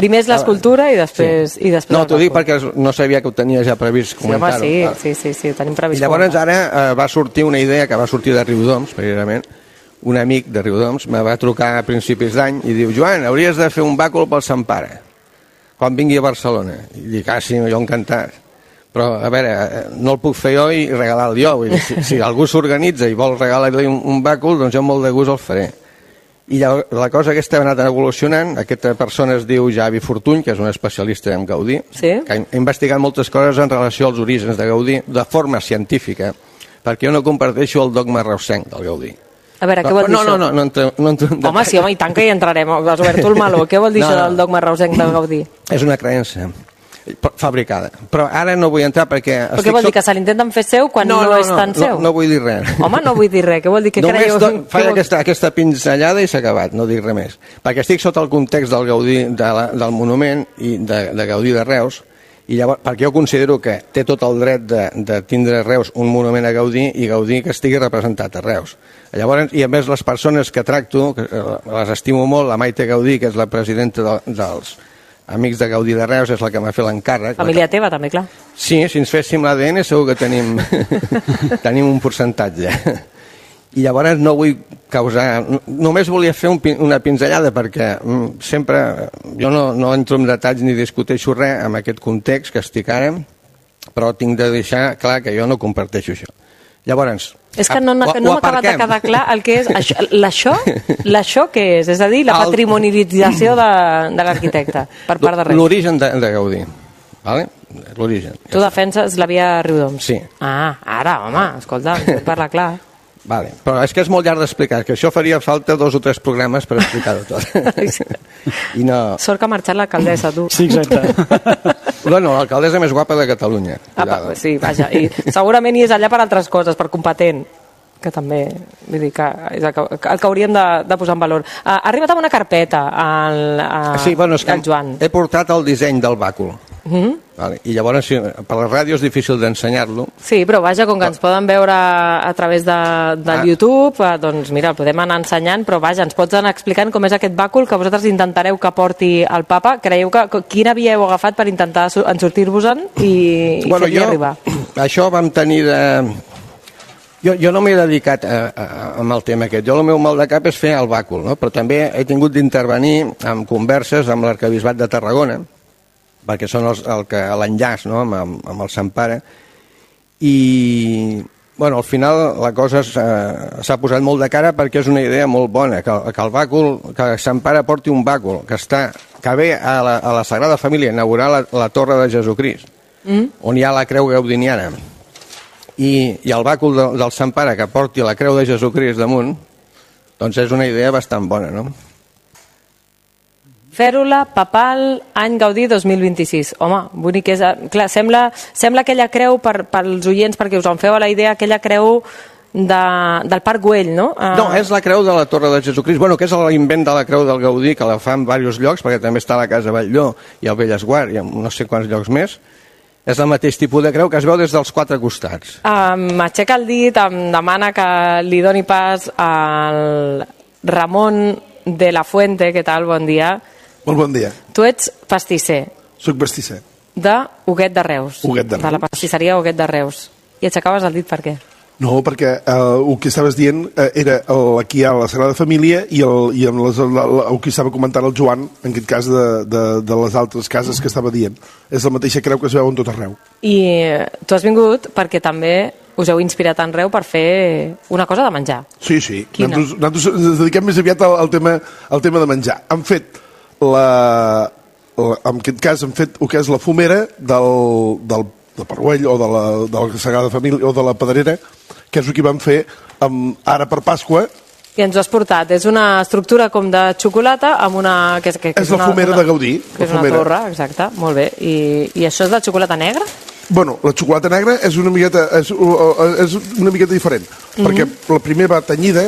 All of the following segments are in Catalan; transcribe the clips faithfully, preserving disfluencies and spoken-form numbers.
Primer és l'escultura i després... Sí. I després no, t'ho dic perquè no sabia que ho tenia ja previst comentar-ho. Sí, home, sí, sí, sí, sí, ho tenim previst. I llavors ara eh, va sortir una idea que va sortir de Riudoms, precisament. Un amic de Riudoms me va trucar a principis d'any i diu: Joan, hauries de fer un bàcul pel Sant Pare quan vingui a Barcelona. I dic: ah, sí, jo encantat. Però, a veure, no el puc fer jo i regalar-lo jo. Vull dir, si, si algú s'organitza i vol regalar-li un, un bàcul, doncs jo molt de gust el faré. I la, la cosa aquesta ha anat evolucionant. Aquesta persona es diu Javi Fortuny, que és un especialista en Gaudí, sí? que ha investigat moltes coses en relació als orígens de Gaudí de forma científica, perquè jo no comparteixo el dogma reusenc del Gaudí. A veure, què vol dir no, això? No, no, no, no, no, no home, sí, home, i tant que hi entrarem. Has obert tu el meló. Què vol dir no, això no. del dogma reusenc del Gaudí? És una creença fabricada. Però ara no vull entrar perquè... Però què vol dir, que se l'intenten fer seu quan no, no, no és tan no, seu? No, no vull dir res. Home, no vull dir res. Què vol dir? Que Només creieu... do, faig aquesta, aquesta pinzellada i s'ha acabat, no dic res més. Perquè estic sota el context del Gaudí, de la, del monument i de, de Gaudí de Reus, i llavors, perquè jo considero que té tot el dret de, de tindre a Reus un monument a Gaudí i Gaudí que estigui representat a Reus. Llavors, i a més les persones que tracto, que les estimo molt, la Maite Gaudí, que és la presidenta de, dels Amics de Gaudí de Reus, és la que m'ha fet l'encàrrec. Família teva, també, clar. Sí, si ens féssim l'A D N segur que tenim, tenim un percentatge. I llavors no vull causar... Només volia fer un, una pinzellada perquè sempre... Jo no, no entro en detalls ni discuteixo res amb aquest context que estic ara, però tinc de deixar clar que jo no comparteixo això. Llavors... És que no, no, no m'ha acabat de quedar clar el que és això. L'això, l'això què és? És a dir, la patrimonialització de, de l'arquitecte per part de Reus. L'origen de, de Gaudí, vale? L'origen. Tu defenses la via Riudoms? Sí. Ah, ara, home, escolta, parla clar. Vale. Però és que és molt llarg d'explicar, que això faria falta dos o tres programes per explicar-ho tot. I no... Sort que ha marxat l'alcaldessa, tu. Sí, exacte. Bueno, l'alcaldessa més guapa de Catalunya. Ah, sí, vaja. I segurament hi és allà per altres coses, per competent, que també, vull dir, que és el que, el que hauríem de, de posar en valor. Ha arribat amb una carpeta al, a, sí, bueno, és que al Joan. He portat el disseny del bàcul. Mm-hmm. Vale. I llavors, sí, per la ràdio és difícil d'ensenyar-lo. Sí, però vaja, com que ens poden veure a través de, del ah. YouTube, eh, doncs mira, el podem anar ensenyant, però vaja, ens pots anar explicant com és aquest bàcul que vosaltres intentareu que porti el papa. Creieu que quina via heu agafat per intentar en sortir-vos-en i, i bueno, fer-hi arribar? Això vam tenir de... Jo, jo no m'he dedicat a, a, a el tema aquest. Jo el meu mal de cap és fer el bàcul, no? Però també he tingut d'intervenir en converses amb l'Arquebisbat de Tarragona, perquè són els, el que l'enllaç, no? amb, amb, amb el Sant Pare, i bueno, al final la cosa s'ha posat molt de cara perquè és una idea molt bona, que, que el bàcul, que Sant Pare porti un bàcul que està, que ve a la, a la Sagrada Família a inaugurar la, la Torre de Jesucrist, mm. on hi ha la creu gaudiniana, i, i el bàcul de, del Sant Pare que porti la creu de Jesucrist damunt, doncs és una idea bastant bona, no? Fèrula papal, any Gaudí dos mil vint-i-sis. Home, bonic és... Clar, sembla, sembla aquella creu, per, pels oients, perquè us en feu a la idea, aquella creu de, del Parc Güell, no? Uh... No, és la creu de la Torre de Jesucrist, bueno, que és l'invent de la creu del Gaudí, que la fa en diversos llocs, perquè també està a la Casa Batlló i al Bellesguard i en no sé quants llocs més. És el mateix tipus de creu que es veu des dels quatre costats. Uh, M'aixeca el dit, em demana que li doni pas al Ramon de la Fuente. Què tal? Bon dia. Molt bon dia. Tu ets pastisser. Soc pastisser. De Huguet de Reus. Huguet de Reus. De la pastisseria Huguet de Reus. I aixecaves el dit per què? No, perquè eh, el que estaves dient eh, era el, aquí a la Sagrada Família i, el, i amb les, el, el que estava comentant el Joan, en aquest cas de, de, de les altres cases que estava dient. És la mateixa creu que es veu en tot arreu. I tu has vingut perquè també us heu inspirat en Reus per fer una cosa de menjar. Sí, sí. Quina? Nosaltres, nosaltres ens dediquem més aviat al, al, tema, al tema de menjar. Han fet la, la, en aquest cas han fet el que és la fumera del, del, del Parguell o de la, de la Sagrada Família o de la Pedrera, que és el que van fer amb, ara per Pasqua. I ens ho has portat. És una estructura com de xocolata amb una... Que és, que, que és, és la una, fumera una, de Gaudí. Que és una fumera. torre, exacte. Molt bé. I, I això és de xocolata negra? Bueno, la xocolata negra és una miqueta, és, és una miqueta diferent, mm-hmm. perquè la primera va tenyida.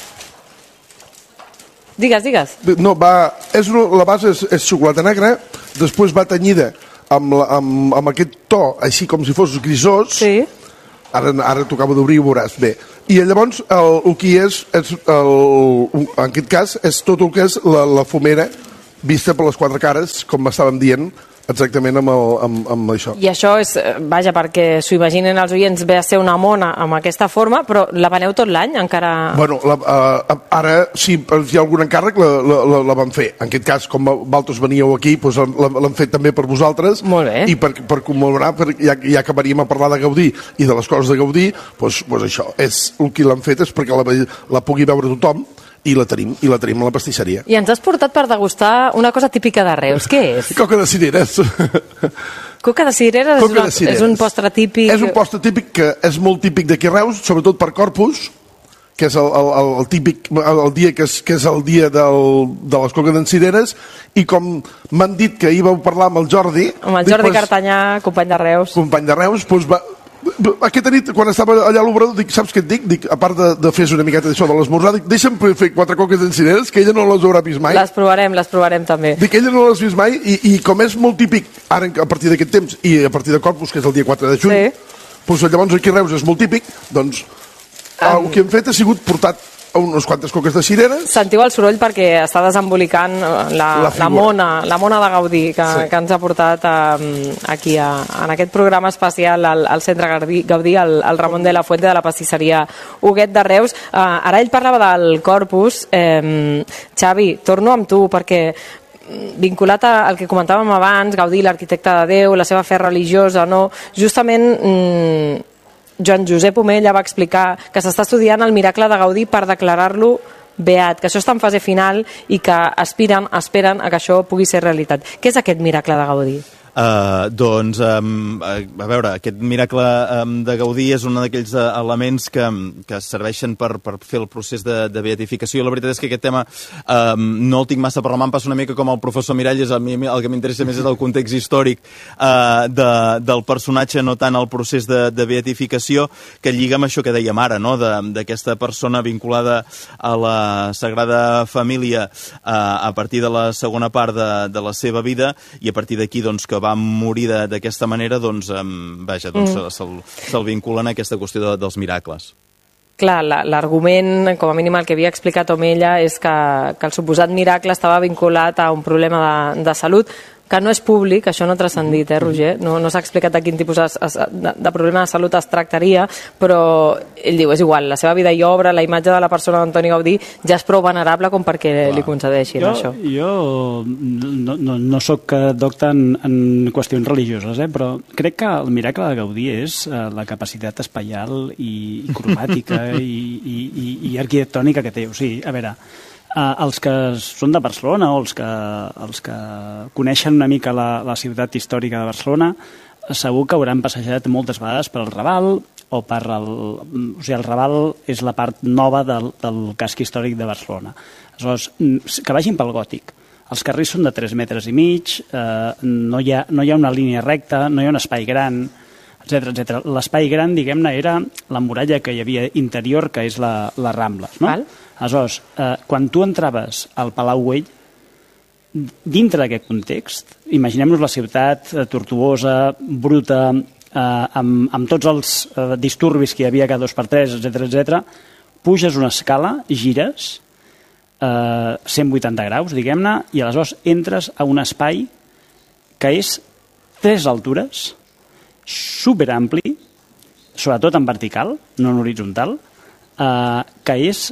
Digues, digues. No, va, és una, la base és, és xocolata negra, després va tenyida amb, la, amb, amb aquest to, així com si fos grisós. Sí. Ara, ara t'acabo d'obrir i ho veuràs bé. I llavors el, el que és, és el, en aquest cas, és tot el que és la, la fumera vista per les quatre cares, com estàvem dient, exactament amb, el, amb, amb això. I això és, vaja, perquè s'ho imaginen els oients, ve a ser una mona amb aquesta forma, però la veneu tot l'any encara? Bueno, la, uh, ara, si hi ha algun encàrrec, la, la, la van fer. En aquest cas, com vosaltres veníeu aquí, doncs l'han fet també per vosaltres. Molt bé. I per, per commemorar, per, ja, ja que veníem a parlar de Gaudí i de les coses de Gaudí, doncs, doncs això, és el que l'han fet és perquè la, la pugui veure tothom, i la tenim, i la tenim a la pastisseria. I ens has portat per degustar una cosa típica de Reus. Què és? Coca de cireres. Coca de cireres, Coca és, de cireres. és un postre típic... És un postre típic que és molt típic d'aquí a Reus, sobretot per Corpus, que és el, el, el típic el dia que és, que és el dia del, de les coques d'en cireres, i com m'han dit que hi vau parlar amb el Jordi... Amb el Jordi dic, Cartanyà, company de Reus. Company de Reus, doncs va... Aquesta nit, quan estava allà a l'obrador, dic, saps què et dic? Dic, a part de, de fer una miqueta d'això de l'esmorzar, dic, deixa'm fer quatre coques d'encineres, que ella no les haurà vist mai. Les provarem, les provarem també. Dic, ella no les ha vist mai, i, i com és molt típic, ara a partir d'aquest temps, i a partir de Corpus, que és el dia quatre de juny, sí. Doncs llavors aquí a Reus és molt típic, doncs um... el que hem fet ha sigut portat unes quantes coques de cireres. Sentiu el soroll perquè està desembolicant la, la, la, mona, la mona de Gaudí que, sí. que ens ha portat um, aquí a, en aquest programa especial al, al Centre Gaudí, al, al Ramon de la Fuente de la pastisseria Huguet de Reus. Uh, ara ell parlava del Corpus. Um, Xavi, torno amb tu perquè vinculat al que comentàvem abans, Gaudí, l'arquitecte de Déu, la seva fe religiosa, no? Justament... Um, Joan Josep Omella va explicar que s'està estudiant el miracle de Gaudí per declarar-lo beat, que això està en fase final i que aspiren, esperen a que això pugui ser realitat. Què és aquest miracle de Gaudí? Uh, doncs, um, a, a veure, aquest miracle um, de Gaudí és un d'aquells uh, elements que, que serveixen per, per fer el procés de, de beatificació. La veritat és que aquest tema um, no el tinc massa per la mà, em passa una mica com el professor Miralles, a mi el que m'interessa més és el context històric uh, de, del personatge, no tant el procés de, de beatificació, que lliga amb això que dèiem ara, no? D'aquesta persona vinculada a la Sagrada Família uh, a partir de la segona part de, de la seva vida, i a partir d'aquí, doncs, que va morir d'aquesta manera, doncs, um, vaja, doncs mm. se'l se vinculen a aquesta qüestió de, dels miracles. Clar, l'argument, com a mínim el que havia explicat Omella, és que, que el suposat miracle estava vinculat a un problema de, de salut, que no és públic, això no ha transcendit, eh, Roger? No, no s'ha explicat de quin tipus de, de problema de salut es tractaria, però ell diu, és igual, la seva vida i obra, la imatge de la persona d'Antoni Gaudí ja és prou venerable com perquè Clar. li concedeixin jo, això. Jo no, no, no soc docte en, en qüestions religioses, eh, però crec que el miracle de Gaudí és eh, la capacitat espaial i, i cromàtica i, i, i, i arquitectònica que té. O sigui, a veure... Uh, els que són de Barcelona o els que, els que coneixen una mica la, la ciutat històrica de Barcelona segur que hauran passejat moltes vegades per el Raval o per el... O sigui, el Raval és la part nova del, del casc històric de Barcelona. Aleshores, que vagin pel Gòtic. Els carrers són de tres metres i mig, eh, no, hi ha, no hi ha una línia recta, no hi ha un espai gran, etcètera, etcètera. L'espai gran, diguem-ne, era la muralla que hi havia interior, que és la, la Rambla, no? Val. Aleshores, eh, quan tu entraves al Palau Güell, dintre d'aquest context, imaginem-nos la ciutat eh, tortuosa, bruta, eh, amb, amb tots els eh, disturbis que hi havia cada dos per tres, etcètera, etcètera, puges una escala, gires, eh, cent vuitanta graus, diguem-ne, i aleshores entres a un espai que és tres altures, superampli, sobretot en vertical, no en horitzontal, Uh, que és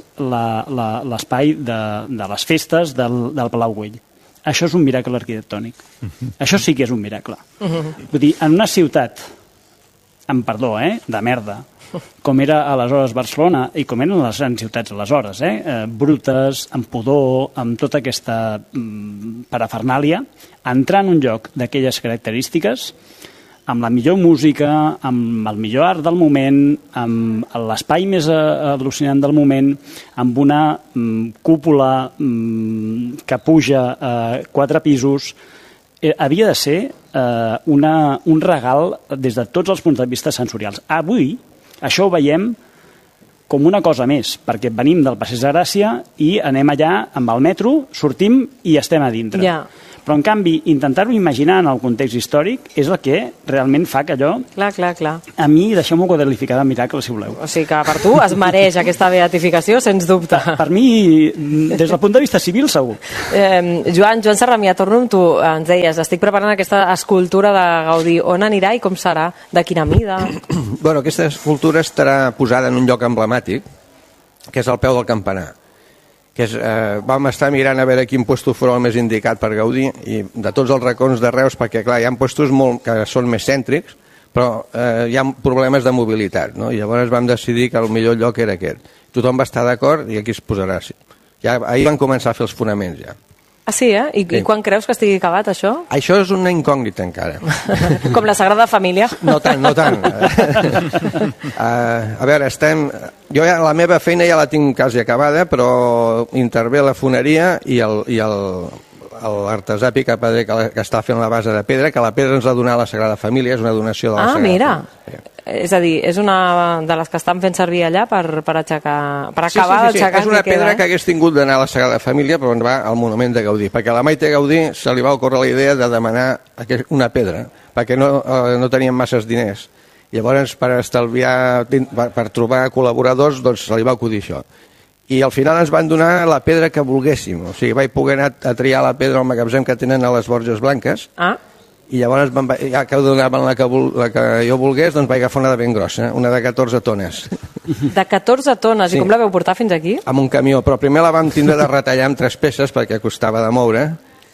l'espai de, de les festes del, del Palau Güell. Això és un miracle arquitectònic. Uh-huh. Això sí que és un miracle. Uh-huh. Vull dir, en una ciutat, amb perdó, eh, de merda, com era aleshores Barcelona i com eren les grans ciutats aleshores, eh, eh, brutes, amb pudor, amb tota aquesta mm, parafernàlia, entrar en un lloc d'aquelles característiques amb la millor música, amb el millor art del moment, amb l'espai més al·lucinant del moment, amb una mm, cúpula mm, que puja a eh, quatre pisos, eh, havia de ser eh, una, un regal des de tots els punts de vista sensorials. Avui això ho veiem com una cosa més, perquè venim del Passeig de Gràcia i anem allà amb el metro, sortim i estem a dintre. Ja. Però, en canvi, intentar-ho imaginar en el context històric és el que realment fa que allò... Clar, clar, clar. A mi, deixeu-m'ho quadrificar de miracle, si voleu. O sigui que per tu es mereix aquesta beatificació, sens dubte. Per, per mi, des del punt de vista civil, segur. Eh, Joan, Joan Serramià, torno amb tu. Ens deies, estic preparant aquesta escultura de Gaudí. On anirà i com serà? De quina mida? Bueno, aquesta escultura estarà posada en un lloc emblemàtic, que és al peu del campanar. Que és, eh, vam estar mirant a veure quin puesto fos el més indicat per Gaudí, i de tots els racons de Reus, perquè clar, hi ha puestos molt, que són més cèntrics, però eh, hi ha problemes de mobilitat, no? I llavors vam decidir que el millor lloc era aquest. Tothom va estar d'acord i aquí es posarà. Sí. Ja, ahir van començar a fer els fonaments, ja. Ah, sí, eh? I, sí. I quan creus que estigui acabat, això? Això és una incògnita, encara. Com la Sagrada Família? No tant, no tant. uh, a veure, estem... Jo ja, la meva feina ja la tinc quasi acabada, però intervé la foneria i el... I el l'artesà picapedrer que, que està fent la base de pedra, que la pedra ens l'ha donat la Sagrada Família, és una donació de la ah, Sagrada mira. Família. Sí. És a dir, és una de les que estan fent servir allà per, per aixecar, per acabar sí, sí, sí, sí. d'aixecar. És una que pedra queda, eh? que hagués tingut d'anar a la Sagrada Família, però on va al monument de Gaudí, perquè a la Maite Gaudí se li va ocórrer la idea de demanar una pedra, perquè no, eh, no tenien masses diners. Llavors, per estalviar, per, per trobar col·laboradors, doncs se li va acudir això. I al final ens van donar la pedra que volguéssim. O sigui, vaig poder anar a triar la pedra al magatzem que tenen a les Borges Blanques, ah. i llavors van, ja que donaven la que, la que jo volgués, doncs vaig agafar una de ben grossa, una de catorze tones. De catorze tones, sí. I com la veu portar fins aquí? Amb un camió, però primer la vam tindre de retallar en tres peces perquè costava de moure,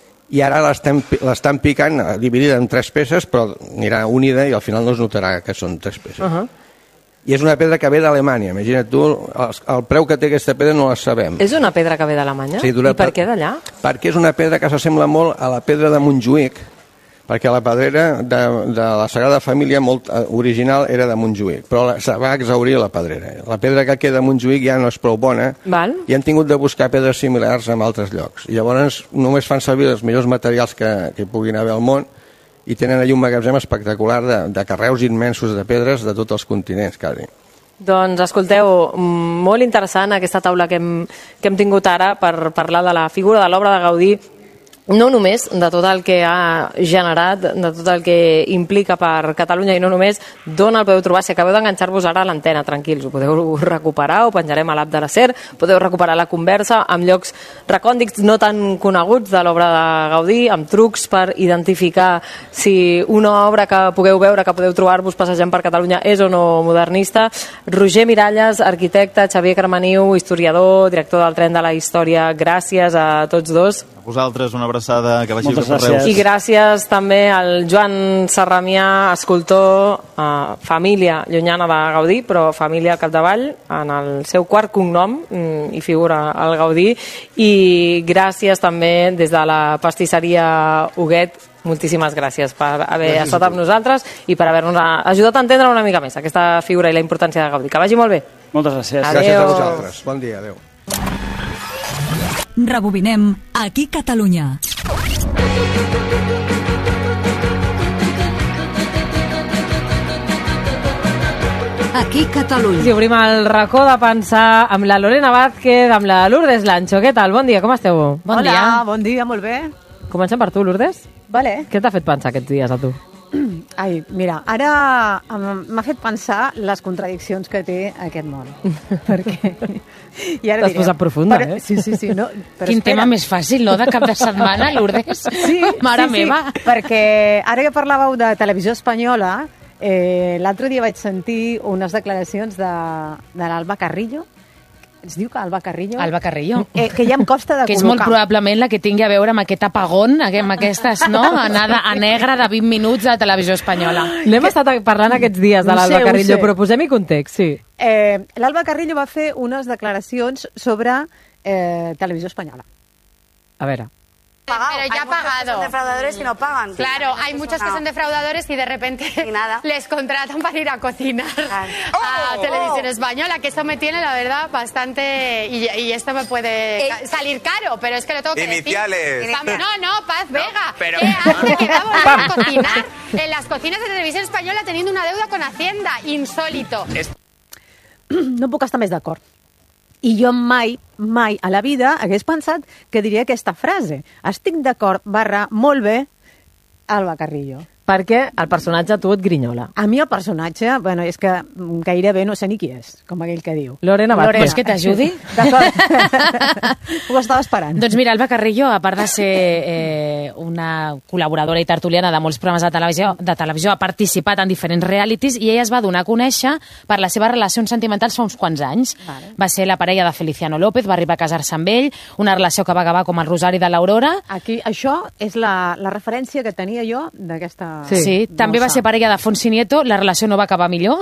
i ara l'estan picant, dividida en tres peces, però anirà unida i al final no es notarà que són tres peces. Uh -huh. I és una pedra que ve d'Alemanya. Imagina't tu, el, el preu que té aquesta pedra no la sabem. És una pedra que ve d'Alemanya? Sí, I per què d'allà? Perquè és una pedra que s'assembla molt a la pedra de Montjuïc, perquè la pedrera de, de la Sagrada Família molt original era de Montjuïc, però se va exaurir la pedrera. La pedra que queda a Montjuïc ja no és prou bona. Val. I han tingut de buscar pedres similars en altres llocs. I llavors només fan servir els millors materials que, que hi puguin haver al món, i tenen allà un magatzem espectacular de, de carreus immensos de pedres de tots els continents, quasi. Doncs escolteu, molt interessant aquesta taula que hem, que hem tingut ara per parlar de la figura de l'obra de Gaudí, no només de tot el que ha generat, de tot el que implica per Catalunya, i no només d'on el podeu trobar. Si acabeu d'enganxar-vos ara a l'antena, tranquils, ho podeu recuperar, ho penjarem a l'app de la SER, podeu recuperar la conversa amb llocs recòndits no tan coneguts de l'obra de Gaudí, amb trucs per identificar si una obra que pugueu veure, que podeu trobar-vos passejant per Catalunya, és o no modernista. Roger Miralles, arquitecte, Xavier Carmeniu, historiador, director del Tren de la Història, gràcies a tots dos. A vosaltres una abraçada, que vagi Moltes per Reus. I gràcies també al Joan Serramià, escultor, eh, família llunyana de Gaudí, però família al capdavall, en el seu quart cognom hi figura el Gaudí, i gràcies també des de la pastisseria Huguet. Moltíssimes gràcies per haver gràcies estat amb nosaltres i per haver-nos ajudat a entendre una mica més aquesta figura i la importància de Gaudí. Que vagi molt bé. Moltes gràcies. Adéu. Gràcies a vosaltres. Bon dia, adéu. Rebobinem Aquí Catalunya. Aquí Catalunya. Si obrim el racó de pensar amb la Lorena Vázquez, amb la Lourdes Lancho. Què tal? Bon dia, com esteu? Bon Hola, dia. bon dia, molt bé. Comencem per tu, Lourdes. Vale. Què t'ha fet pensar aquests dies a tu? Ai, mira, ara m'ha fet pensar les contradiccions que té aquest món. Perquè... T'has posat profunda, però, eh? Sí, sí, sí. No, però Quin espera. tema més fàcil, no?, de cap de setmana, Lourdes? Sí, Mare sí, meva. Sí, perquè ara que parlàveu de televisió espanyola, eh, l'altre dia vaig sentir unes declaracions de, de l'Alba Carrillo. Es diu que Alba Carrillo? Alba Carrillo. Eh, que ja em costa de que col·locar. Que és molt probablement la que tingui a veure amb aquest apagón, amb aquestes, no?, anada a negre de vint minuts a televisió espanyola. N'hem que... estat parlant aquests dies de l'Alba Carrillo, però posem-hi context, sí. Eh, L'Alba Carrillo va fer unes declaracions sobre eh, televisió espanyola. A veure... Pero ya ha pagado. Son defraudadores que no pagan. Claro, hay muchos que son defraudadores y de repente y nada. les contratan para ir a cocinar claro. a oh, Televisión oh. Española, que esto me tiene, la verdad, bastante... Y, y esto me puede eh. salir caro, pero es que lo tengo que Iniciales. decir. No, no, Paz no, Vega. Pero... ¿Qué hace que va a volver a cocinar en las cocinas de Televisión Española teniendo una deuda con Hacienda? Insólito. No puc estar més d'acord. I jo mai, mai a la vida hagués pensat que diria aquesta frase. Estic d'acord, barra, molt bé, Alba Carrillo. Perquè el personatge a tu et grinyola. A mi el personatge, bueno, és que gairebé no sé ni qui és, com aquell que diu. Lorena Vázquez. Vols que t'ajudi? D'acord. Ho estava esperant. Doncs mira, Alba Carrillo, a part de ser eh, una col·laboradora i tertuliana de molts programes de televisió, de televisió, ha participat en diferents realities i ella es va donar a conèixer per les seves relacions sentimentals fa uns quants anys. Vale. Va ser la parella de Feliciano López, va arribar a casar-se amb ell, una relació que va acabar com el Rosari de l'Aurora. Aquí, això és la, la referència que tenia jo d'aquesta... Sí, sí. També va ser parella de Fonsi Nieto, la relació no va acabar millor.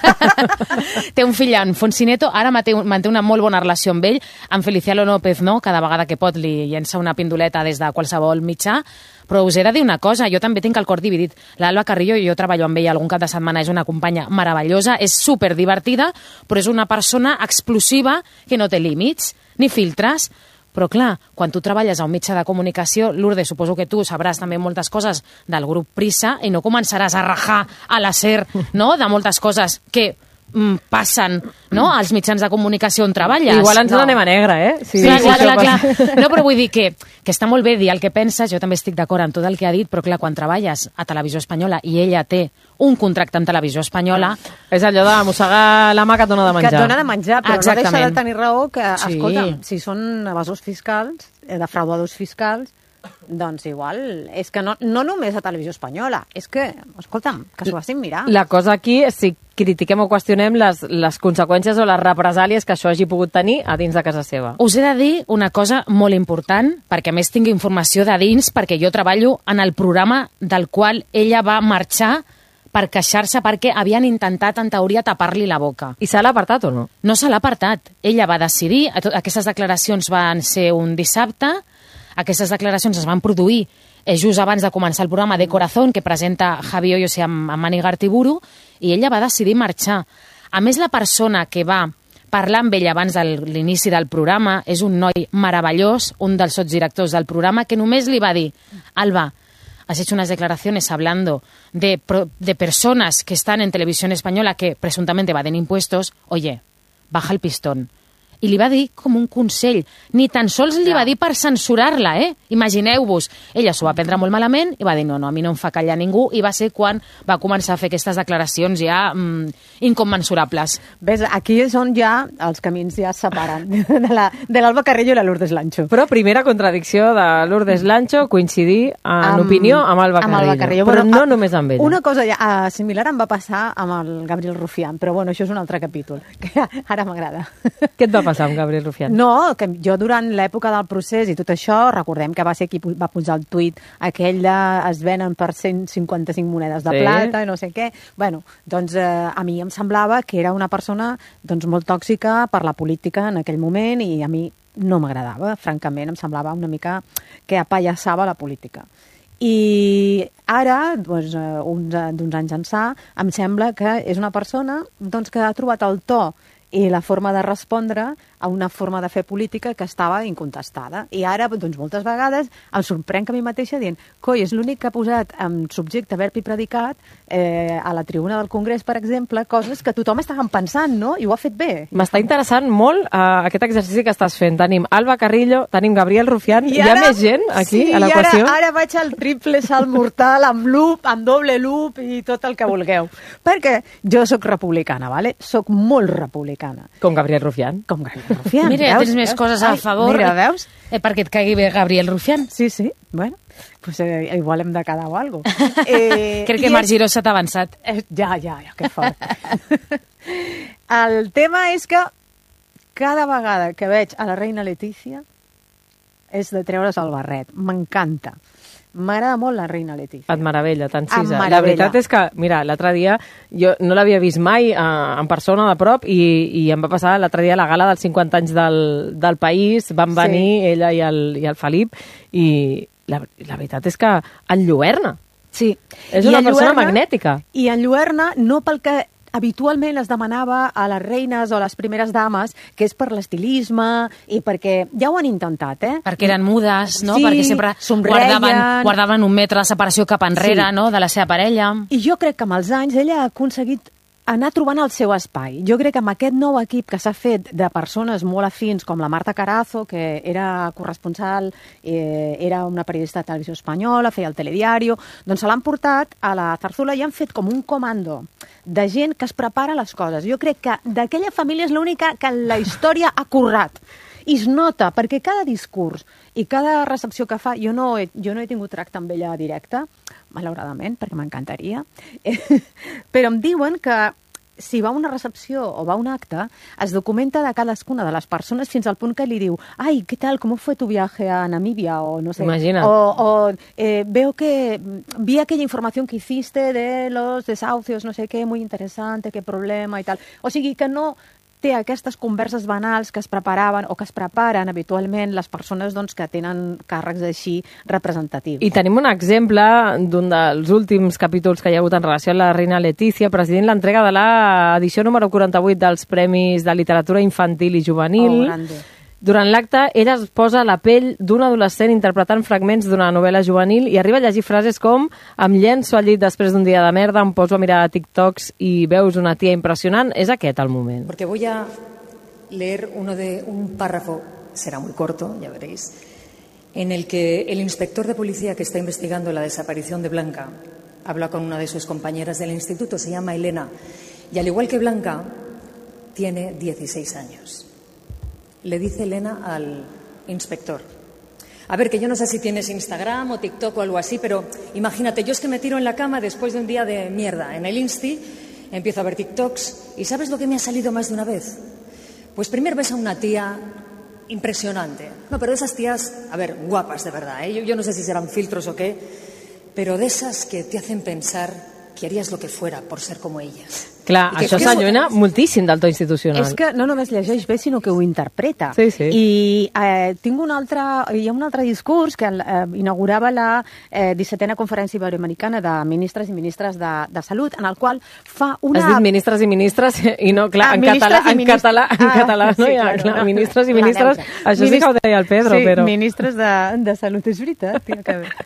Té un fill en Fonsi Nieto, ara manté, manté una molt bona relació amb ell, amb Feliciano López, no? Cada vegada que pot li llença una pindoleta des de qualsevol mitjà, però us he de dir una cosa, jo també tinc el cor dividit. L'Alba Carrillo, jo treballo amb ella algun cap de setmana, és una companya meravellosa, és superdivertida, però és una persona explosiva que no té límits, ni filtres. Però clar, quan tu treballes a un mitjà de comunicació, Lourdes, suposo que tu sabràs també moltes coses del grup Prisa i no començaràs a rajar a la ser, no?, de moltes coses que mm, passen, no?, als mitjans de comunicació on treballes. Igual ens no. n'anem a negre, eh? Sí, sí, clar, clar, clar. No, però vull dir que, que està molt bé dir el que penses, jo també estic d'acord amb tot el que ha dit, però clar, quan treballes a Televisió Espanyola i ella té un contracte amb Televisió Espanyola... És allò de mossegar la mà que et dona de menjar. Que et dona de menjar, però Exactament. no deixa de tenir raó que, Sí. escolta'm, si són evasors fiscals, eh, defraudadors fiscals, doncs igual, és que no, no només a Televisió Espanyola, és que, escolta'm, que s'ho facin mirar. La cosa aquí és si critiquem o qüestionem les, les conseqüències o les represàlies que això hagi pogut tenir a dins de casa seva. Us he de dir una cosa molt important, perquè a més tinc informació de dins, perquè jo treballo en el programa del qual ella va marxar per queixar-se perquè havien intentat, en teoria, tapar-li la boca. I se l'ha apartat o no? No se l'ha apartat. Ella va decidir, aquestes declaracions van ser un dissabte, aquestes declaracions es van produir eh, just abans de començar el programa de Corazón, que presenta Javi Hoyos amb, amb Mani Gartiburu, i ella va decidir marxar. A més, la persona que va parlar amb ella abans de l'inici del programa és un noi meravellós, un dels sotsdirectors del programa, que només li va dir: Alba, has hecho unas declaraciones hablando de, pro, de personas que están en Televisión Española que presuntamente evaden impuestos, oye, baja el pistón. I li va dir com un consell. Ni tan sols li va dir per censurar-la, eh? Imagineu-vos. Ella s'ho va prendre molt malament i va dir no, no, a mi no em fa callar ningú, i va ser quan va començar a fer aquestes declaracions ja mm, incommensurables. Ves, aquí és on ja els camins ja es separen de la, de l'Alba Carrillo i la Lourdes Lancho. Però primera contradicció de Lourdes Lancho, coincidir en amb, opinió amb Alba Carrillo. Amb Alba Carrillo. Però bueno, no a, només amb ella. Una cosa ja, uh, similar em va passar amb el Gabriel Rufián, però bueno, això és un altre capítol, que ara m'agrada. Què et va passar amb Gabriel Rufián? No, que jo durant l'època del procés i tot això, recordem que va ser qui va posar el tuit aquell de es venen per cent cinquanta-cinc monedes de sí. plata i no sé què. Bueno, doncs eh, a mi em semblava que era una persona doncs, molt tòxica per la política en aquell moment i a mi no m'agradava, francament, em semblava una mica que apallassava la política. I ara, doncs, uns, d'uns anys ençà, em sembla que és una persona doncs, que ha trobat el to i la forma de respondre a una forma de fer política que estava incontestada. I ara, doncs, moltes vegades em sorprenc a mi mateixa dient coi, és l'únic que ha posat en subjecte, verb i predicat eh, a la tribuna del Congrés, per exemple, coses que tothom estava pensant, no? I ho ha fet bé. M'està interessant molt uh, aquest exercici que estàs fent. Tenim Alba Carrillo, tenim Gabriel Rufián. I ara, hi ha més gent aquí sí, a l'equació? Ara, ara vaig al triple salt mortal, amb loop, amb doble loop i tot el que vulgueu. Perquè jo sóc republicana, ¿vale? Sóc molt republicana. Com Gabriel Rufián. Com Gabriel Rufián. Mira, veus? tens més veus? coses a Ai, favor mira, veus? Eh, perquè et caigui bé Gabriel Rufián. Sí, sí, bueno, pues eh, igual hem de quedar o algo. Eh, Crec que Marc Giró s'ha avançat. Eh, ja, ja, ja, que fort. El tema és que cada vegada que veig a la reina Letícia és de treure's el barret. M'encanta. M'agrada molt la reina Letícia. Et meravella, t'encisa. Em La veritat és que, mira, l'altre dia jo no l'havia vist mai eh, en persona de prop i, i em va passar l'altre dia a la gala dels cinquanta anys del, del país, van venir sí. ella i el, i el Felip i la, la veritat és que enlluerna. Sí. És una persona magnètica. I enlluerna no pel que habitualment es demanava a les reines o a les primeres dames, que és per l'estilisme i perquè ja ho han intentat, eh? Perquè eren mudes, no? Sí, perquè sempre guardaven, guardaven un metre de separació cap enrere, sí. no?, de la seva parella. I jo crec que amb els anys ella ha aconseguit anar trobant el seu espai. Jo crec que amb aquest nou equip que s'ha fet de persones molt afins, com la Marta Carazo, que era corresponsal, eh, era una periodista de televisió espanyola, feia el telediario, doncs se l'han portat a la Zarzuela i han fet com un comando de gent que es prepara les coses. Jo crec que d'aquella família és l'única que la història ha currat. I es nota, perquè cada discurs i cada recepció que fa, jo no he, jo no he tingut tracte amb ella directe, malauradament, perquè m'encantaria, però em diuen que si va a una recepció o va a un acte, es documenta de cadascuna de les persones fins al punt que li diu, ai, ¿qué tal? ¿Cómo fue tu viaje a Namibia? O no sé. Imagina. O, o eh, veo que vi aquella información que hiciste de los desahucios, no sé qué, muy interesante, qué problema y tal. O sigui que no té aquestes converses banals que es preparaven o que es preparen habitualment les persones doncs, que tenen càrrecs així representatius. I tenim un exemple d'un dels últims capítols que hi ha hagut en relació a la reina Letícia, president l'entrega de l'edició número quaranta-vuit dels Premis de Literatura Infantil i Juvenil. Oh, grande. Durant l'acte, ella es posa a la pell d'un adolescent interpretant fragments d'una novel·la juvenil i arriba a llegir frases com em llenço al llit després d'un dia de merda, em poso a mirar TikToks i veus una tia impressionant. És aquest el moment. Porque voy a leer uno de un párrafo, será muy corto, ya veréis, en el que el inspector de policía que está investigando la desaparición de Blanca habla con una de sus compañeras del instituto, se llama Elena, y al igual que Blanca, tiene dieciséis años. Le dice Elena al inspector, a ver, que yo no sé si tienes Instagram o TikTok o algo así, pero imagínate, yo es que me tiro en la cama después de un día de mierda en el Insti, empiezo a ver TikToks y ¿sabes lo que me ha salido más de una vez? Pues primero ves a una tía impresionante. No, pero de esas tías, a ver, guapas de verdad, ¿eh? Yo, yo no sé si serán filtros o qué, pero de esas que te hacen pensar que harías lo que fuera por ser como ellas. Clar, això s'allunya moltíssim del to institucional. És que no només llegeix bé, sinó que ho interpreta. Sí, sí. I eh, tinc un altre, hi ha un altre discurs que eh, inaugurava la eh, dissetena Conferència Iberoamericana de Ministres i Ministres de, de Salut, en el qual fa una... Has dit ministres i ministres i no, clar, ah, en català, en ministres... català, en ah, català, no sí, hi ha, claro, clar, no. ministres i ministres, això sí Minist... que ho deia el Pedro, sí, però... ministres de, de Salut, és veritat, tia, que bé.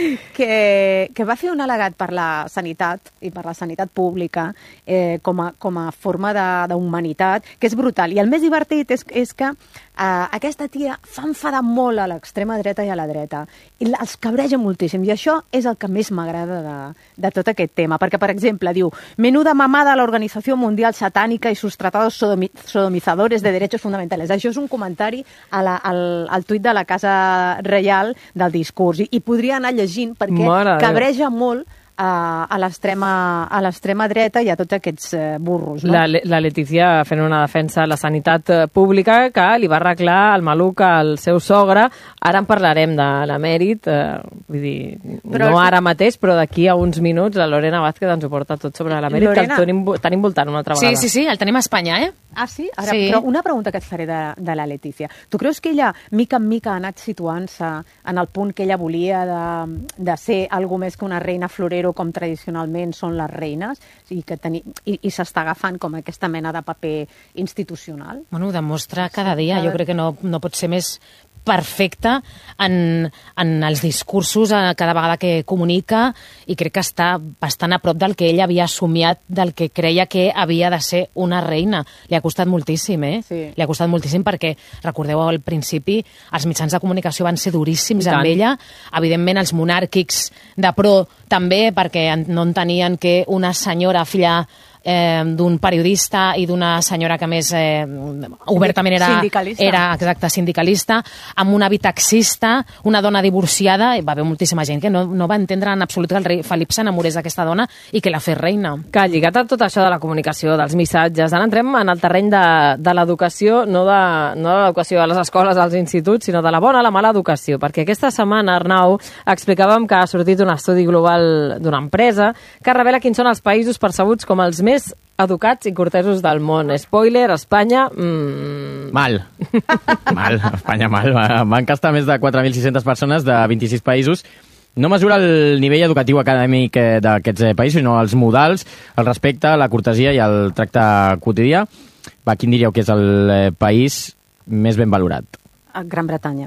Que, que va fer un al·legat per la sanitat i per la sanitat pública eh, com, a, com a forma d'humanitat, que és brutal. I el més divertit és, és que eh, aquesta tia fa enfadar molt a l'extrema dreta i a la dreta. I els cabreja moltíssim. I això és el que més m'agrada de, de tot aquest tema. Perquè, per exemple, diu menuda mamada la Organizació Mundial Satánica i sus tratados sodomi sodomizadores de derechos fundamentales. Això és un comentari a la, al, al tuit de la Casa Reial del discurs. I, i podria anar llegint perquè Mare cabreja Déu. molt a, a l'extrema dreta i a tots aquests eh, burros. No? La, la Letícia fent una defensa de la sanitat pública que li va arreglar el maluc al seu sogre. Ara en parlarem de l'emèrit, eh, vull dir, però no ara mateix, però d'aquí a uns minuts la Lorena Vázquez ens ho porta tot sobre l'emèrit, Lorena... que el tenim, tenim voltant una altra vegada. Sí, sí, sí, el tenim a Espanya, eh? Ah, sí? Ara, sí. Però una pregunta que et faré de, de la Letícia. Tu creus que ella, mica en mica, ha anat situant-se en el punt que ella volia de, de ser algo més que una reina florero com tradicionalment són les reines i, que teni, i, i s'està agafant com aquesta mena de paper institucional? Bueno, ho demostra cada dia. Jo crec que no, no pot ser més perfecta en, en els discursos eh, cada vegada que comunica i crec que està bastant a prop del que ella havia assumiat, del que creia que havia de ser una reina. Li ha costat moltíssim, eh? Sí. Li ha costat moltíssim perquè, recordeu, al principi els mitjans de comunicació van ser duríssims amb ella. Evidentment, els monàrquics de pro també, perquè no entenien que una senyora filla Eh, d'un periodista i d'una senyora que més eh, obertament era, sindicalista. era exacte, sindicalista, amb una taxista, una dona divorciada, i va haver moltíssima gent que no, no va entendre en absolut que el rei Felip s'enamorés d'aquesta dona i que la fes reina. Que lligat a tot això de la comunicació, dels missatges, ara entrem en el terreny de, de l'educació, no de, no de l'educació a les escoles, als instituts, sinó de la bona a la mala educació, perquè aquesta setmana, Arnau, explicàvem que ha sortit un estudi global d'una empresa que revela quins són els països percebuts com els més educats i cortesos del món. Spoiler, Espanya... Mm... Mal. Mal, Espanya mal. Va encastar més de quatre mil sis-centes persones de vint-i-sis països. No mesura el nivell educatiu acadèmic d'aquests països, sinó els modals, el respecte, la cortesia i el tracte quotidià. Va, quin diríeu que és el país més ben valorat? Gran Bretanya.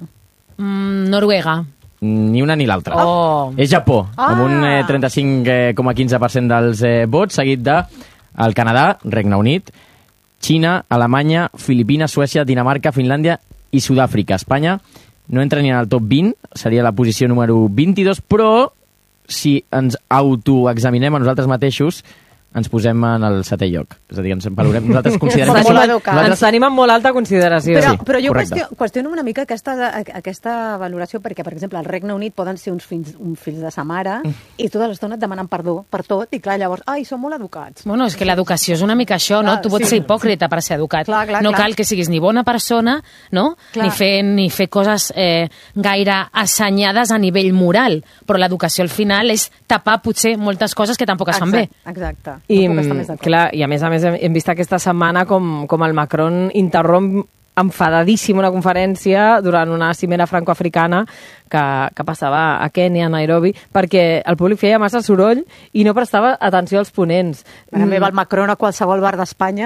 Mm, Noruega. Ni una ni l'altra. Oh. És Japó, ah. amb un eh, trenta-cinc coma quinze per cent dels eh, vots, seguit de el Canadà, Regne Unit, Xina, Alemanya, Filipines, Suècia, Dinamarca, Finlàndia i Sud-àfrica. Espanya no entra ni en el top vint, seria la posició número vint-i-dos, però si ens autoexaminem a nosaltres mateixos, ens posem en el setè lloc. És a dir, ens valorem, nosaltres considerem... Ens, nosaltres... ens tenim en molt alta consideració. Però, sí, però jo correcte. qüestiono, qüestiono una mica aquesta, aquesta valoració, perquè, per exemple, al Regne Unit poden ser uns fills, uns fills de sa mare i tota l'estona et demanen perdó per tot, i clar, llavors, ai, són molt educats. Bueno, és que l'educació és una mica això, no? Tu pots sí. ser hipòcrita per ser educat. Clar, clar, no clar. cal que siguis ni bona persona, no? Ni fer, ni fer coses eh, gaire assenyades a nivell moral, però l'educació al final és tapar potser moltes coses que tampoc es fan bé. Exacte. I, no puc estar més d'acord. clar, i a més a més hem, hem vist aquesta setmana com, com el Macron interromp enfadadíssim una conferència durant una cimera francoafricana que, que passava a Kènia, a Nairobi, perquè el públic feia massa soroll i no prestava atenció als ponents. Mare meva, el Macron a qualsevol bar d'Espanya.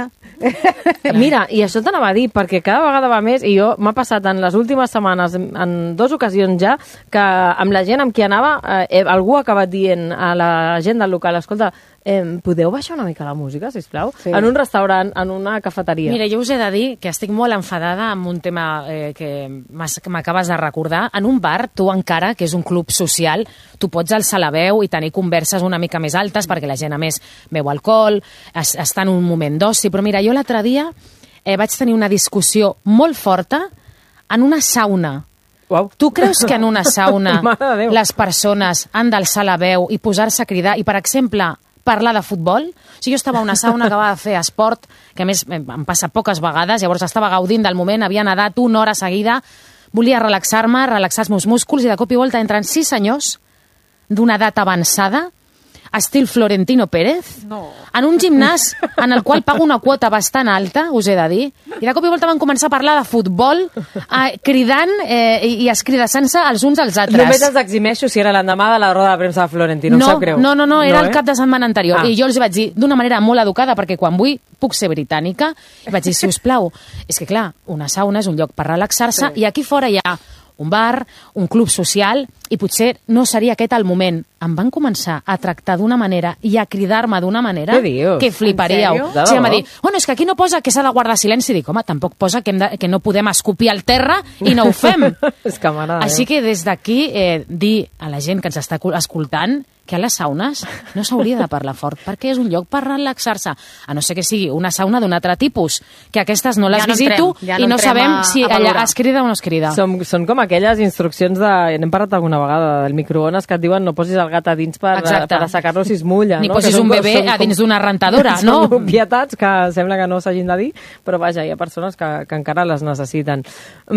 Mira, i això t'anava a dir, perquè cada vegada va més, i jo m'ha passat en les últimes setmanes, en dues ocasions ja, que amb la gent amb qui anava, eh, algú ha acabat dient a la gent del local, escolta, eh, podeu baixar una mica la música, sisplau? Sí. En un restaurant, en una cafeteria. Mira, jo us he de dir que estic molt enfadada amb un tema eh, que m'acabes de recordar. En un bar, tu encara, que és un club social, tu pots alçar la veu i tenir converses una mica més altes perquè la gent, a més, beu alcohol, es, està en un moment d'oci. Però mira, jo l'altre dia eh, vaig tenir una discussió molt forta en una sauna. Uau. Tu creus que en una sauna les persones han d'alçar la veu i posar-se a cridar i, per exemple, parlar de futbol? O sigui, jo estava a una sauna que va fer esport, que a més em passa poques vegades, llavors estava gaudint del moment, havia nedat una hora seguida, volia relaxar-me, relaxar els meus músculs, i de cop i volta entren sis senyors d'una edat avançada, estil Florentino Pérez, no. en un gimnàs en el qual pago una quota bastant alta, us he de dir, i de cop i volta van començar a parlar de futbol, eh, cridant eh, i, i escridassant-se els uns als altres. Només els eximeixo si era l'endemà de la roda de premsa de Florentino, no, em sap greu. No, no, no, era no, el eh? cap de setmana anterior, ah. i jo els vaig dir d'una manera molt educada, perquè quan vull puc ser britànica, i vaig dir, si us plau, és que clar, una sauna és un lloc per relaxar-se, sí. i aquí fora hi ha un bar, un club social, i potser no seria aquest el moment. Em van començar a tractar d'una manera i a cridar-me d'una manera que fliparíeu. O sigui, em va dir, bueno, és que aquí no posa que s'ha de guardar silenci. Dic, home, tampoc posa que, hem de, que no podem escopir al terra i no ho fem. És que m'agrada. Així que des d'aquí, eh, dir a la gent que ens està escoltant que a les saunes no s'hauria de parlar fort, perquè és un lloc per relaxar-se, a no ser que sigui una sauna d'un altre tipus, que aquestes no les ja no visito entrem, ja no i no sabem a, si a allà es crida o no es crida. Som, són com aquelles instruccions de... N'hem parlat alguna vegada, del microones, que et diuen no posis el gat a dins per, per assecar-lo si es mulla. Ni no? posis un bebè a dins d'una rentadora, no? Són obvietats que sembla que no s'hagin de dir, però vaja, hi ha persones que, que encara les necessiten.